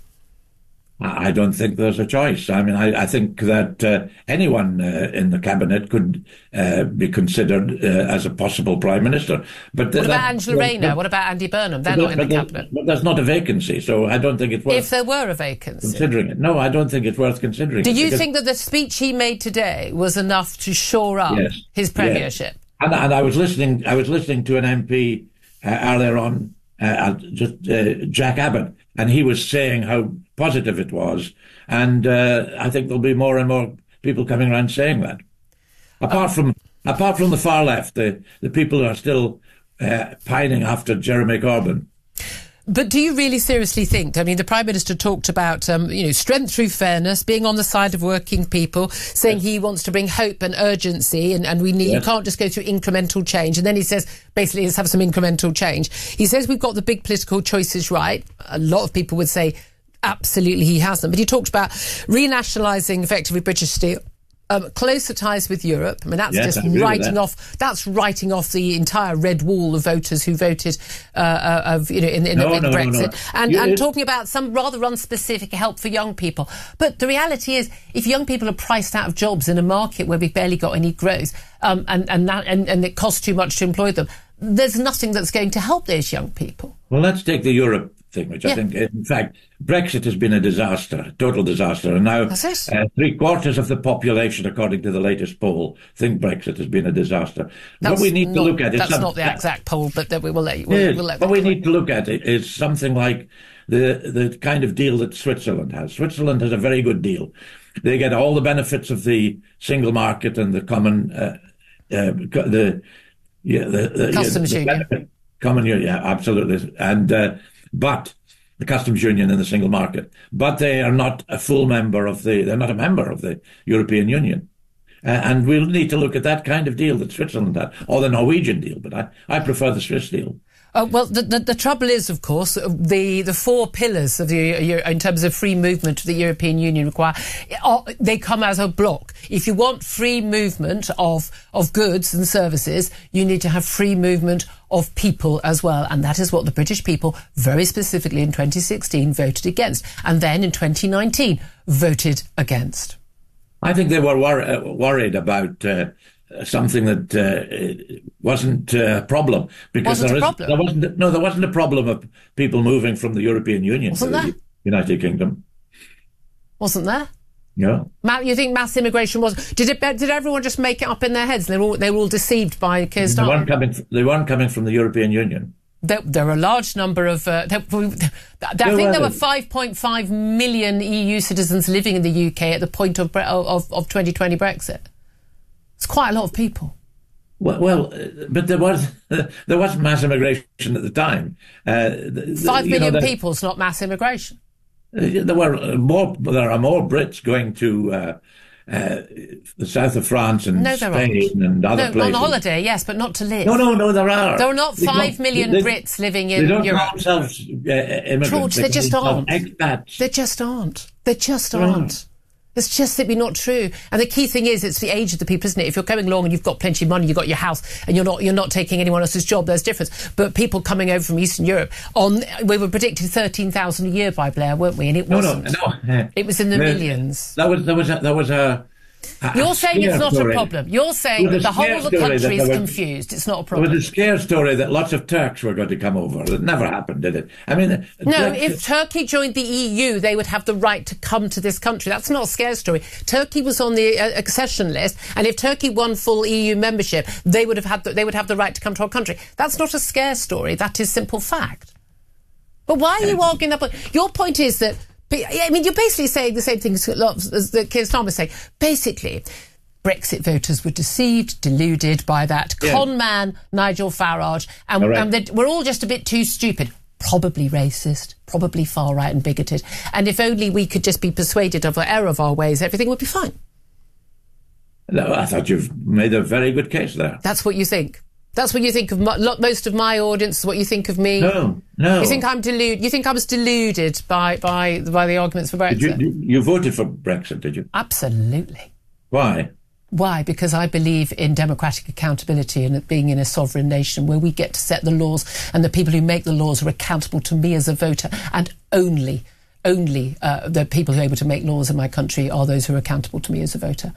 I don't think there's a choice. I mean, I, I think that uh, anyone uh, in the cabinet could uh, be considered uh, as a possible prime minister. But What about that- Angela Rayner? What about Andy Burnham? They're but not in the there- cabinet. But there's not a vacancy, so I don't think it's worth If there were a vacancy. considering it. No, I don't think it's worth considering. Do it you because- think that the speech he made today was enough to shore up Yes. his Yes. premiership? And, and I was listening. I was listening to an M P uh, earlier on, uh, just uh, Jack Abbott, and he was saying how positive it was. And uh, I think there'll be more and more people coming around saying that. Apart from apart from the far left, the the people who are still uh, pining after Jeremy Corbyn. But do you really seriously think, I mean, the Prime Minister talked about, um, you know, strength through fairness, being on the side of working people, saying he wants to bring hope and urgency, and, and we need, you Yes. can't just go through incremental change. And then he says, basically, let's have some incremental change. He says we've got the big political choices right. A lot of people would say, absolutely, he hasn't. But he talked about renationalising effectively British Steel. Um, closer ties with Europe. I mean, that's Yes, just I agree with writing that. off. That's writing off the entire red wall of voters who voted uh, uh, of you know in, in, No, in no, no, Brexit, no. and You- and talking about some rather unspecific help for young people. But the reality is, if young people are priced out of jobs in a market where we've barely got any growth, um, and and, that, and and it costs too much to employ them, there's nothing that's going to help those young people. Well, let's take the Europe thing, which Yeah. I think, in fact, Brexit has been a disaster, a total disaster. And now That's it. uh, three quarters of the population, according to the latest poll, think Brexit has been a disaster. That's what we need to not- look at is that's some- not the exact poll, but that we will let you. We'll, Yes, we'll let what we need to look at it is something like the the kind of deal that Switzerland has. Switzerland has a very good deal. They get all the benefits of the single market and the common uh, uh, co- the yeah the, the Customs yeah, the union. benefit- common union, yeah, absolutely. And uh, but the customs union and the single market, but they are not a full member of the. They're not a member of the European Union. Uh, and we'll need to look at that kind of deal that Switzerland had, or the Norwegian deal, but I, I prefer the Swiss deal. Uh, well, the, the, the trouble is, of course, uh, the, the four pillars of the uh, in terms of free movement of the European Union require uh, they come as a block. If you want free movement of of goods and services, you need to have free movement of people as well, and that is what the British people, very specifically in twenty sixteen, voted against, and then in twenty nineteen voted against. I think they were wor- uh, worried about uh, something that uh, wasn't uh, a problem because Wasn't a there, is, problem? there wasn't no there wasn't a problem of people moving from the European Union Wasn't to there? the United Kingdom. Wasn't there? No, Ma- you think mass immigration was? Did it? Did everyone just make it up in their heads? They were all, they were all deceived by Keir they Starmer. weren't coming. f- They weren't coming from the European Union. There, there are a large number of. Uh, there, there, I think were there were they? five point five million E U citizens living in the U K at the point of bre- of, of twenty twenty Brexit. It's quite a lot of people. Well, well uh, but there was there was mass immigration at the time. Uh, the- Five you know, million there- people's not mass immigration. Uh, There were uh, more. There are more Brits going to uh, uh, the south of France and No, there Spain aren't. and other No, places. on holiday, yes, but not to live. No, no, no. There are. There are not They five don't- million they- Brits living They in don't Europe. call themselves uh, immigrants. George, They they call just themselves aren't. expats. They just aren't. They just They aren't. aren't. It's just simply not true. And the key thing is, it's the age of the people, isn't it? If you're coming along and you've got plenty of money, you've got your house, and you're not you're not taking anyone else's job, there's difference. But people coming over from Eastern Europe, on we were predicted thirteen thousand a year by Blair, weren't we? And it No, no, wasn't. no. It was in the There- millions. That was there was a, there was a You're saying it's not story. a problem. You're saying that the whole of the country is confused. It's not a problem. There was a scare story that lots of Turks were going to come over. It never happened, did it? I mean... No, Turks, if Turkey joined the E U, they would have the right to come to this country. That's not a scare story. Turkey was on the uh, accession list, and if Turkey won full E U membership, they would have had the, they would have the right to come to our country. That's not a scare story. That is simple fact. But why are you arguing that point? Your point is that... I mean, you're basically saying the same thing as, as the Keir Starmer was saying. Basically, Brexit voters were deceived, deluded by that yeah. con man Nigel Farage, and, and we're all just a bit too stupid. Probably racist, probably far right and bigoted. And if only we could just be persuaded of the error of our ways, everything would be fine. No, I thought you've made a very good case there. That's what you think. That's what you think of my, most of my audience. What you think of me? No, no. You think I'm deluded? You think I was deluded by by by the arguments for Brexit? Did you, you voted for Brexit, did you? Absolutely. Why? Why? Because I believe in democratic accountability and being in a sovereign nation where we get to set the laws, and the people who make the laws are accountable to me as a voter, and only, only uh, the people who are able to make laws in my country are those who are accountable to me as a voter.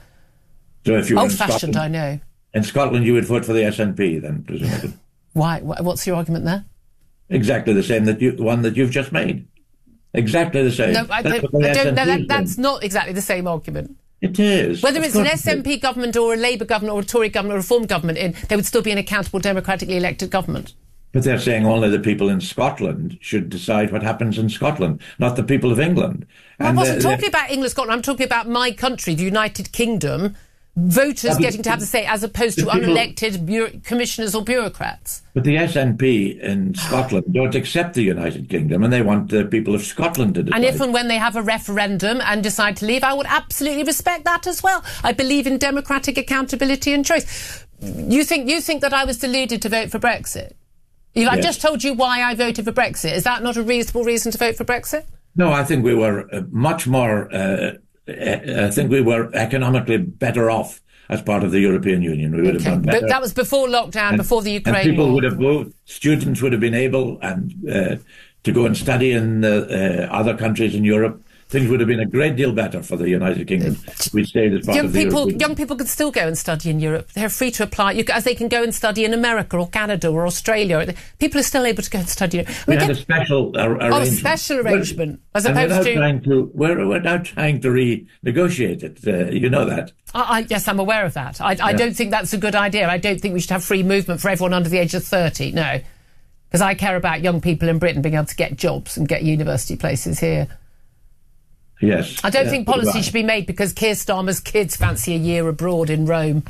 So if you were old-fashioned, I know. In Scotland, you would vote for the S N P, then, presumably. Why? What's your argument there? Exactly the same that you, the one that you've just made. Exactly the same. No, I don't. I don't no, that, that's not exactly the same argument. It is. Whether it's an S N P government or a Labour government or a Tory government or a Reform government, in, there would still be an accountable, democratically elected government. But they're saying only the people in Scotland should decide what happens in Scotland, not the people of England. Well, and I wasn't they're, talking they're, about England, Scotland. I'm talking about my country, the United Kingdom. Voters but, getting to have to say, as opposed to people, unelected bureau- commissioners or bureaucrats. But the S N P in Scotland don't accept the United Kingdom, and they want the people of Scotland to decide. And if and when they have a referendum and decide to leave, I would absolutely respect that as well. I believe in democratic accountability and choice. You think you think that I was deluded to vote for Brexit? If yes. I just told you why I voted for Brexit. Is that not a reasonable reason to vote for Brexit? No, I think we were uh, much more... Uh, I think we were economically better off as part of the European Union. We would okay. have done better. But that was before lockdown, and, before the Ukraine and people war. would have voted, students would have been able and uh, to go and study in uh, uh, other countries in Europe. Things would have been a great deal better for the United Kingdom if we stayed as part young of the people, European Young people could still go and study in Europe. They're free to apply, you, as they can go and study in America or Canada or Australia. People are still able to go and study. We, we had get, a special uh, arrangement. Oh, a special arrangement, we're, as opposed to... Trying to we're, we're now trying to renegotiate it. Uh, you know that. I, I, yes, I'm aware of that. I, I yeah. don't think that's a good idea. I don't think we should have free movement for everyone under the age of thirty, no. Because I care about young people in Britain being able to get jobs and get university places here. Yes. I don't yeah, think policy right. should be made because Keir Starmer's kids fancy a year abroad in Rome.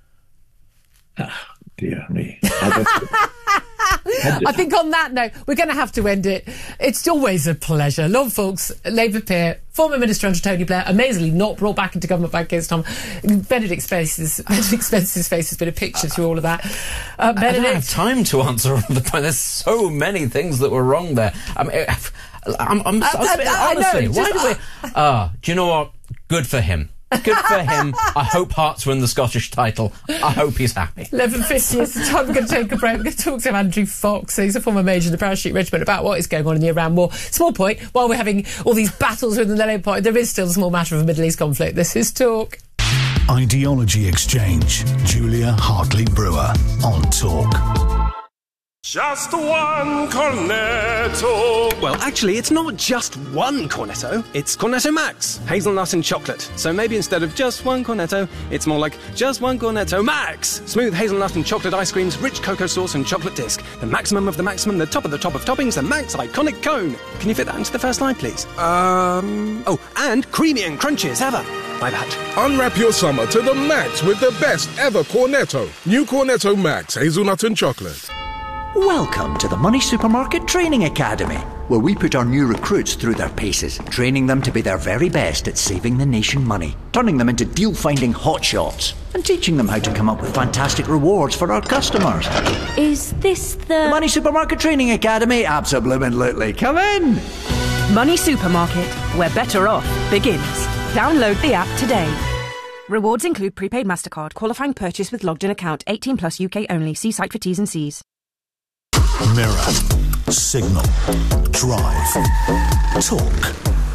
Oh, dear me. I, I think on that note, we're going to have to end it. It's always a pleasure. Lord Foulkes, Labour peer, former Minister under Tony Blair, amazingly not brought back into government by Keir Starmer. Benedict Spence's, Benedict Spence's face has been a picture through all of that. Uh, I don't have time to answer all the point. There's so many things that were wrong there. I mean, I'm, I'm, I, I'm, I, honestly, I know, why just, do we... Ah, uh, do you know what? Good for him. Good for him. I hope Hearts win the Scottish title. I hope he's happy. eleven fifty is the time. We're going to take a break. We're going to talk to Andrew Fox. He's a former major in the Parachute Regiment about what is going on in the Iran war. Small point, while we're having all these battles within the Labour Party, there is still a small matter of a Middle East conflict. This is Talk. Ideology Exchange. Julia Hartley-Brewer on Talk. Just one cornetto. Well, actually, it's not just one cornetto. It's Cornetto Max, hazelnut and chocolate. So maybe instead of just one cornetto, it's more like just one Cornetto Max. Smooth hazelnut and chocolate ice creams, rich cocoa sauce and chocolate disc. The maximum of the maximum, the top of the top of toppings, the Max iconic cone. Can you fit that into the first line, please? Um... Oh, and creamy and crunchy as ever. My bad. Unwrap your summer to the max with the best ever Cornetto. New Cornetto Max, hazelnut and chocolate. Welcome to the Money Supermarket Training Academy, where we put our new recruits through their paces, training them to be their very best at saving the nation money, turning them into deal-finding hotshots, and teaching them how to come up with fantastic rewards for our customers. Is this the... The Money Supermarket Training Academy? Absolutely. Come in! Money Supermarket, where better off begins. Download the app today. Rewards include prepaid MasterCard, qualifying purchase with logged-in account, eighteen plus U K only. See site for T's and C's. Mirror, Signal, Drive, Talk.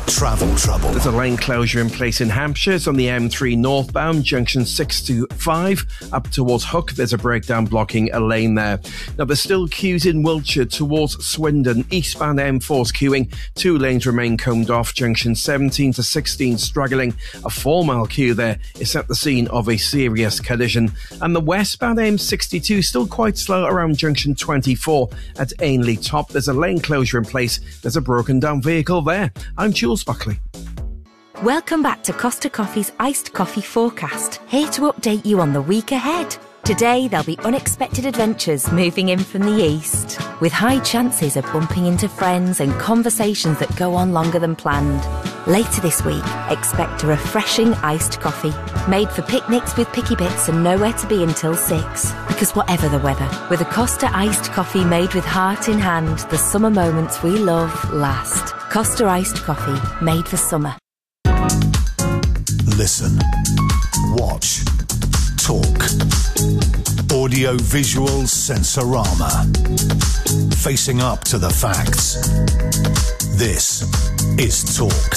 travel trouble. There's a lane closure in place in Hampshire. It's on the M three northbound, junction six to five. Up towards Hook, there's a breakdown blocking a lane there. Now, there's still queues in Wiltshire towards Swindon. Eastbound M four's queuing. Two lanes remain combed off. Junction seventeen to sixteen struggling. A four-mile queue there is at the scene of a serious collision. And the westbound M sixty-two still quite slow around junction twenty-four at Ainley Top. There's a lane closure in place. There's a broken down vehicle there. I'm Jules Buckley. Welcome back to Costa Coffee's Iced Coffee Forecast, here to update you on the week ahead. Today there'll be unexpected adventures moving in from the east, with high chances of bumping into friends and conversations that go on longer than planned. Later this week, expect a refreshing iced coffee, made for picnics with picky bits and nowhere to be until six. Because whatever the weather, with a Costa iced coffee made with heart in hand, the summer moments we love last. Costa iced coffee, made for summer. Listen, watch, talk. Audio visual sensorama. Facing up to the facts. This is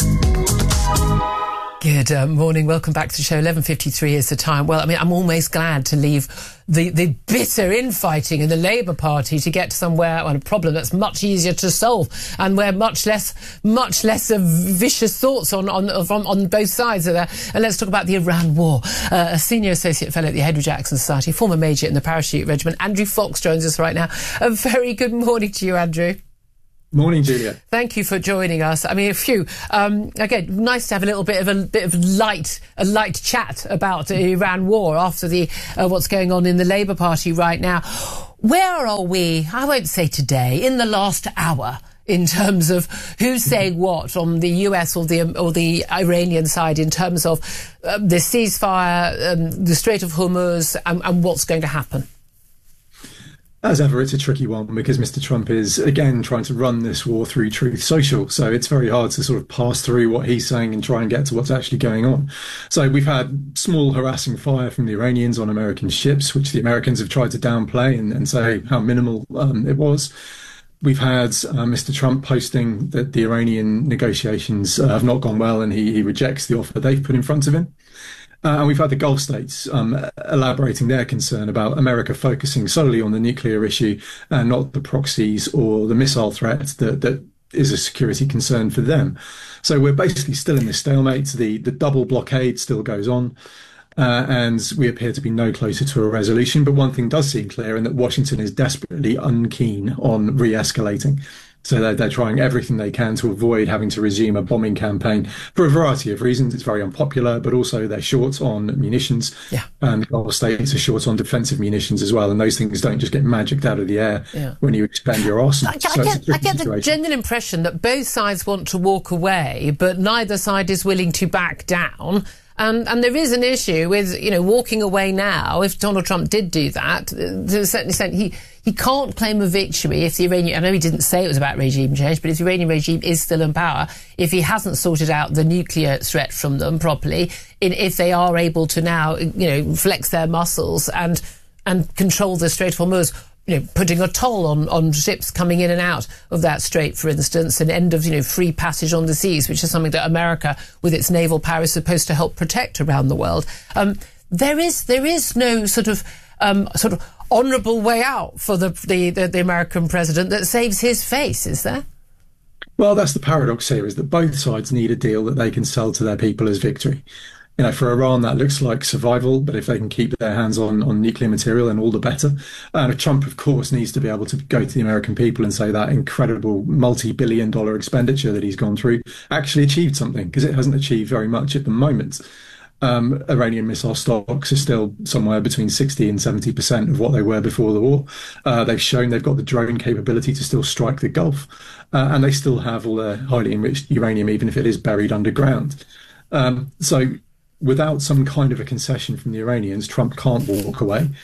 Talk. Good uh, morning. Welcome back to the show. eleven fifty-three is the time. Well, I mean, I'm almost glad to leave the, the bitter infighting in the Labour Party to get somewhere on a problem that's much easier to solve and where much less much less of vicious thoughts on on, on on both sides of that. And let's talk about the Iran war. Uh, a senior associate fellow at the Henry Jackson Society, former major in the Parachute Regiment, Andrew Fox joins us right now. A very good morning to you, Andrew. Morning, Julia. Thank you for joining us. I mean, a few. Um, again, nice to have a little bit of a bit of light, a light chat about the Iran war after the uh, what's going on in the Labour Party right now. Where are we? I won't say today. In the last hour, in terms of who's saying what on the U S or the or the Iranian side, in terms of uh, the ceasefire, um, the Strait of Hormuz, and, and what's going to happen. As ever, it's a tricky one because Mister Trump is, again, trying to run this war through Truth Social. So it's very hard to sort of pass through what he's saying and try and get to what's actually going on. So we've had small harassing fire from the Iranians on American ships, which the Americans have tried to downplay and, and say how minimal um, it was. We've had uh, Mister Trump posting that the Iranian negotiations uh, have not gone well and he, he rejects the offer they've put in front of him. Uh, and we've had the Gulf states um, elaborating their concern about America focusing solely on the nuclear issue and not the proxies or the missile threat that, that is a security concern for them. So we're basically still in this stalemate. The, the double blockade still goes on. Uh, and we appear to be no closer to a resolution. But one thing does seem clear, in that Washington is desperately unkeen on re-escalating. So they're, they're trying everything they can to avoid having to resume a bombing campaign for a variety of reasons. It's very unpopular, but also they're short on munitions. Yeah. And the Gulf states are short on defensive munitions as well. And those things don't just get magicked out of the air yeah. when you expend your arsenal. I, so I get, I get the situation. general impression that both sides want to walk away, but neither side is willing to back down. Um, and there is an issue with, you know, walking away now. If Donald Trump did do that, to a certain extent, he, he can't claim a victory if the Iranian, I know he didn't say it was about regime change, but if the Iranian regime is still in power, if he hasn't sorted out the nuclear threat from them properly, in, if they are able to now, you know, flex their muscles and, and control the Strait of Hormuz, you know, putting a toll on, on ships coming in and out of that strait, for instance, an end of, you know, free passage on the seas, which is something that America, with its naval power, is supposed to help protect around the world. Um, there is there is no sort of um, sort of honourable way out for the, the, the, the American president that saves his face, is there? Well, that's the paradox here, is that both sides need a deal that they can sell to their people as victory. You know, for Iran, that looks like survival, but if they can keep their hands on, on nuclear material, then all the better. And Trump, of course, needs to be able to go to the American people and say that incredible multi-billion dollar expenditure that he's gone through actually achieved something, because it hasn't achieved very much at the moment. Um, Iranian missile stocks are still somewhere between sixty and seventy percent of what they were before the war. Uh, they've shown they've got the drone capability to still strike the Gulf, uh, and they still have all their highly enriched uranium, even if it is buried underground. Um, so without some kind of a concession from the Iranians, Trump can't walk away.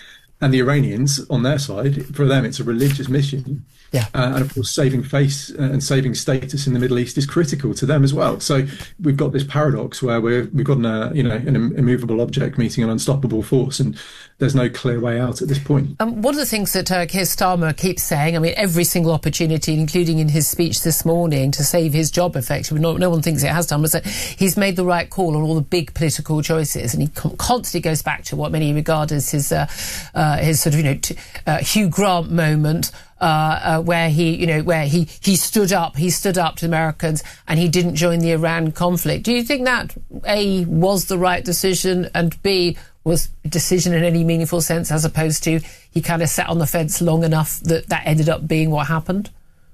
And the Iranians, on their side, for them, it's a religious mission. Yeah. Uh, and of course, saving face and saving status in the Middle East is critical to them as well. So we've got this paradox where we're, we've got an, uh, you know, an immovable object meeting an unstoppable force, and there's no clear way out at this point. Um, one of the things that uh, Keir Starmer keeps saying, I mean, every single opportunity, including in his speech this morning, to save his job effectively, no, no one thinks it has done, was that he's made the right call on all the big political choices. And he con- constantly goes back to what many regard as his, uh, uh, his sort of, you know, t- uh, Hugh Grant moment, Uh, uh, where he, you know, where he, he stood up, he stood up to Americans and he didn't join the Iran conflict. Do you think that, A, was the right decision, and B, was a decision in any meaningful sense, as opposed to he kind of sat on the fence long enough that that ended up being what happened?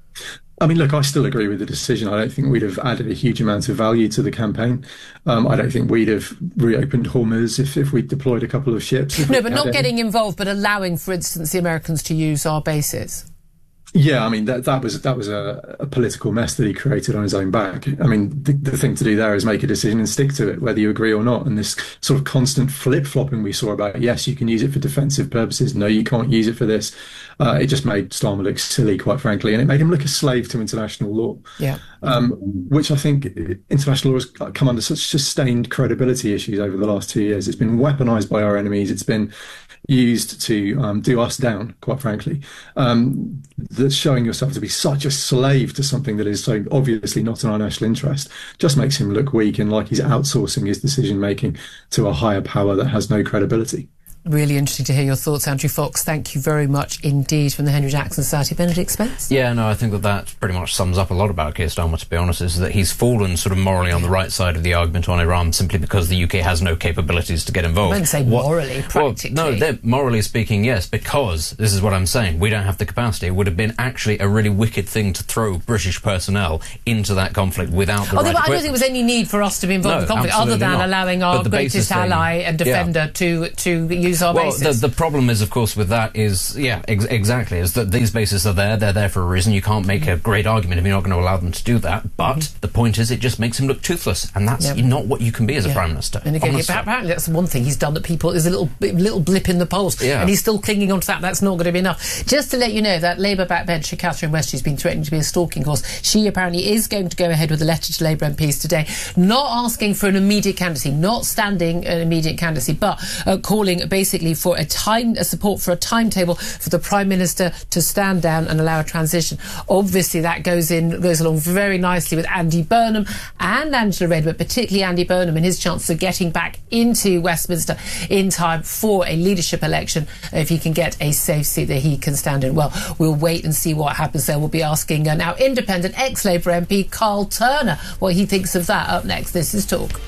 I mean, look, I still agree with the decision. I don't think we'd have added a huge amount of value to the campaign. Um, I don't think we'd have reopened Hormuz if, if we'd deployed a couple of ships. No, but not getting involved, but allowing, for instance, the Americans to use our bases. Yeah, I mean, that that was that was a, a political mess that he created on his own back. I mean, the, the thing to do there is make a decision and stick to it, whether you agree or not. And this sort of constant flip-flopping we saw about, yes, you can use it for defensive purposes, no, you can't use it for this. Uh, it just made Starmer look silly, quite frankly, and it made him look a slave to international law. Yeah. Um, which I think international law has come under such sustained credibility issues over the last two years. It's been weaponized by our enemies. It's been used to um, do us down, quite frankly. Um, that's showing yourself to be such a slave to something that is so obviously not in our national interest just makes him look weak and like he's outsourcing his decision making to a higher power that has no credibility. Really interesting to hear your thoughts, Andrew Fox. Thank you very much indeed from the Henry Jackson Society. Benedict Spence? Yeah, no, I think that that pretty much sums up a lot about Keir Starmer, to be honest, is that he's fallen sort of morally on the right side of the argument on Iran simply because the U K has no capabilities to get involved. I wouldn't say What- morally, practically. Well, no, they're morally speaking, yes, because, this is what I'm saying, we don't have the capacity. It would have been actually a really wicked thing to throw British personnel into that conflict without the Although right I don't equipment. think there was any need for us to be involved No, in the conflict, other absolutely than not. allowing But our the basis greatest thing- ally and defender yeah. to, to use our well, bases. the, the problem is, of course, with that is, yeah, ex- exactly, is that these bases are there, they're there for a reason. You can't make a great argument if you're not going to allow them to do that. But Mm-hmm. the point is, it just makes him look toothless, and that's Yep. not what you can be as a Yeah. Prime Minister. And again, honestly. apparently that's one thing he's done that people, there's a little little blip in the polls, Yeah. and he's still clinging on to that. That's not going to be enough. Just to let you know, that Labour backbencher Catherine West, who's been threatening to be a stalking horse, she apparently is going to go ahead with a letter to Labour M Ps today, not asking for an immediate candidacy, not standing an immediate candidacy, but uh, calling basically for a time, a support for a timetable for the Prime Minister to stand down and allow a transition. Obviously, that goes in goes along very nicely with Andy Burnham and Angela Rayner, but particularly Andy Burnham and his chance of getting back into Westminster in time for a leadership election, if he can get a safe seat that he can stand in. Well, we'll wait and see what happens there. We'll be asking uh, now independent ex-Labour M P Carl Turner what he thinks of that. Up next, this is Talk.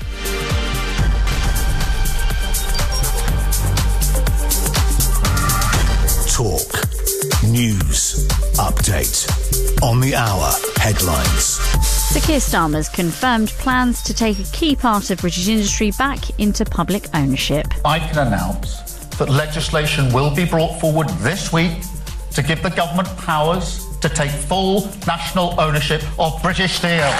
Talk. News. Update. On the hour. Headlines. Sir Keir Starmer's confirmed plans to take a key part of British industry back into public ownership. I can announce that legislation will be brought forward this week to give the government powers to take full national ownership of British Steel.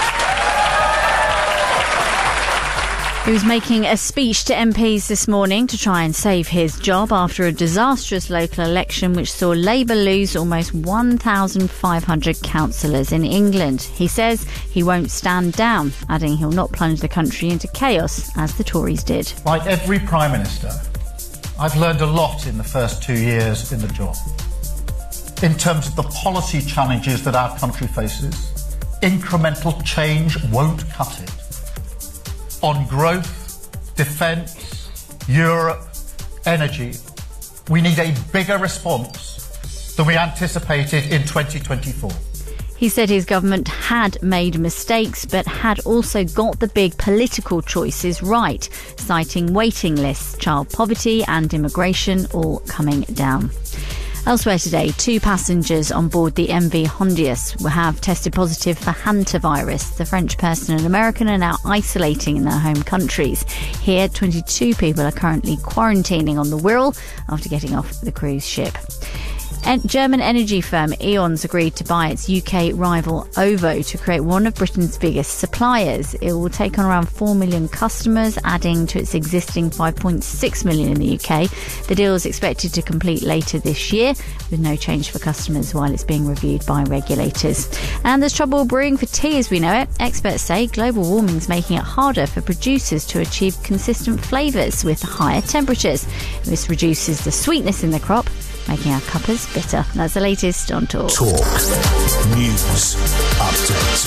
He was making a speech to M Ps this morning to try and save his job after a disastrous local election which saw Labour lose almost one thousand five hundred councillors in England. He says he won't stand down, adding he'll not plunge the country into chaos as the Tories did. Like every Prime Minister, I've learned a lot in the first two years in the job. In terms of the policy challenges that our country faces, incremental change won't cut it. On growth, defence, Europe, energy, we need a bigger response than we anticipated in twenty twenty-four. He said his government had made mistakes but had also got the big political choices right, citing waiting lists, child poverty and immigration all coming down. Elsewhere today, two passengers on board the M V Hondius have tested positive for hantavirus. The French person and American are now isolating in their home countries. Here, twenty-two people are currently quarantining on the Wirral after getting off the cruise ship. En- German energy firm E.ON's agreed to buy its U K rival OVO to create one of Britain's biggest suppliers. It will take on around four million customers, adding to its existing five point six million in the U K. The deal is expected to complete later this year, with no change for customers while it's being reviewed by regulators. And there's trouble brewing for tea as we know it. Experts say global warming's making it harder for producers to achieve consistent flavours with higher temperatures. This reduces the sweetness in the crop, making our cuppers bitter. That's the latest on Talk. Talk. News. Update.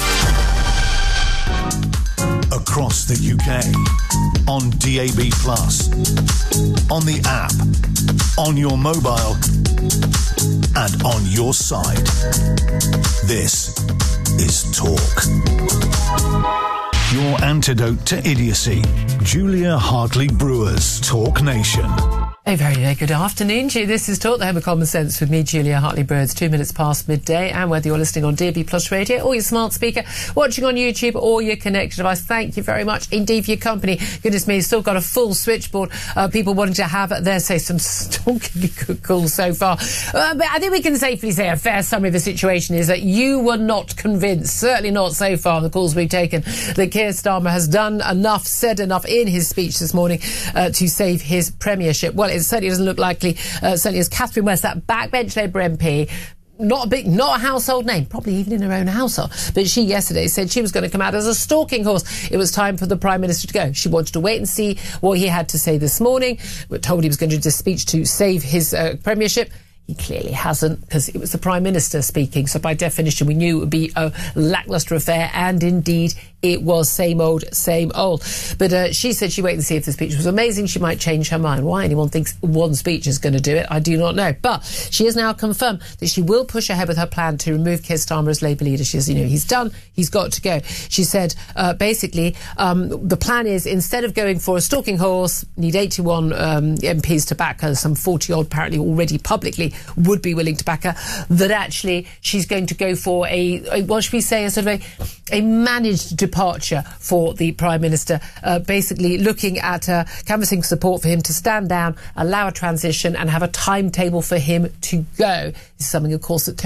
Across the U K. On D A B plus. On the app. On your mobile. And on your side. This is Talk. Your antidote to idiocy. Julia Hartley-Brewer's Talk Nation. A very, very good afternoon to you. This is Talk, the home of common sense with me, Julia Hartley-Brewer. It's two minutes past midday, and whether you're listening on D A B Plus Radio or your smart speaker, watching on YouTube or your connected device, thank you very much indeed for your company. Goodness me, still got a full switchboard. Uh, people wanting to have their say some stonkingly good calls so far. Uh, but I think we can safely say a fair summary of the situation is that you were not convinced, certainly not so far on the calls we've taken, that Keir Starmer has done enough, said enough in his speech this morning uh, to save his premiership. Well, it certainly doesn't look likely, uh, certainly as Catherine West, that backbench Labour M P, not a big, not a household name, probably even in her own household, but she yesterday said she was going to come out as a stalking horse. It was time for the Prime Minister to go. She wanted to wait and see what he had to say this morning. We were told he was going to do a speech to save his uh, premiership. He clearly hasn't, because it was the Prime Minister speaking, so by definition we knew it would be a lacklustre affair, and indeed it was same old, same old. But uh, she said she'd wait and see if the speech was amazing. She might change her mind. Why anyone thinks one speech is going to do it, I do not know. But she has now confirmed that she will push ahead with her plan to remove Keir Starmer as Labour leader. She says, you know, he's done, he's got to go. She said, uh, basically, um, the plan is, instead of going for a stalking horse, need eighty-one um, M Ps to back her, some forty odd apparently already publicly would be willing to back her, that actually she's going to go for a, a what should we say, a sort of a, a managed departure for the Prime Minister, uh, basically looking at uh, canvassing support for him to stand down, allow a transition and have a timetable for him to go. This is something, of course, that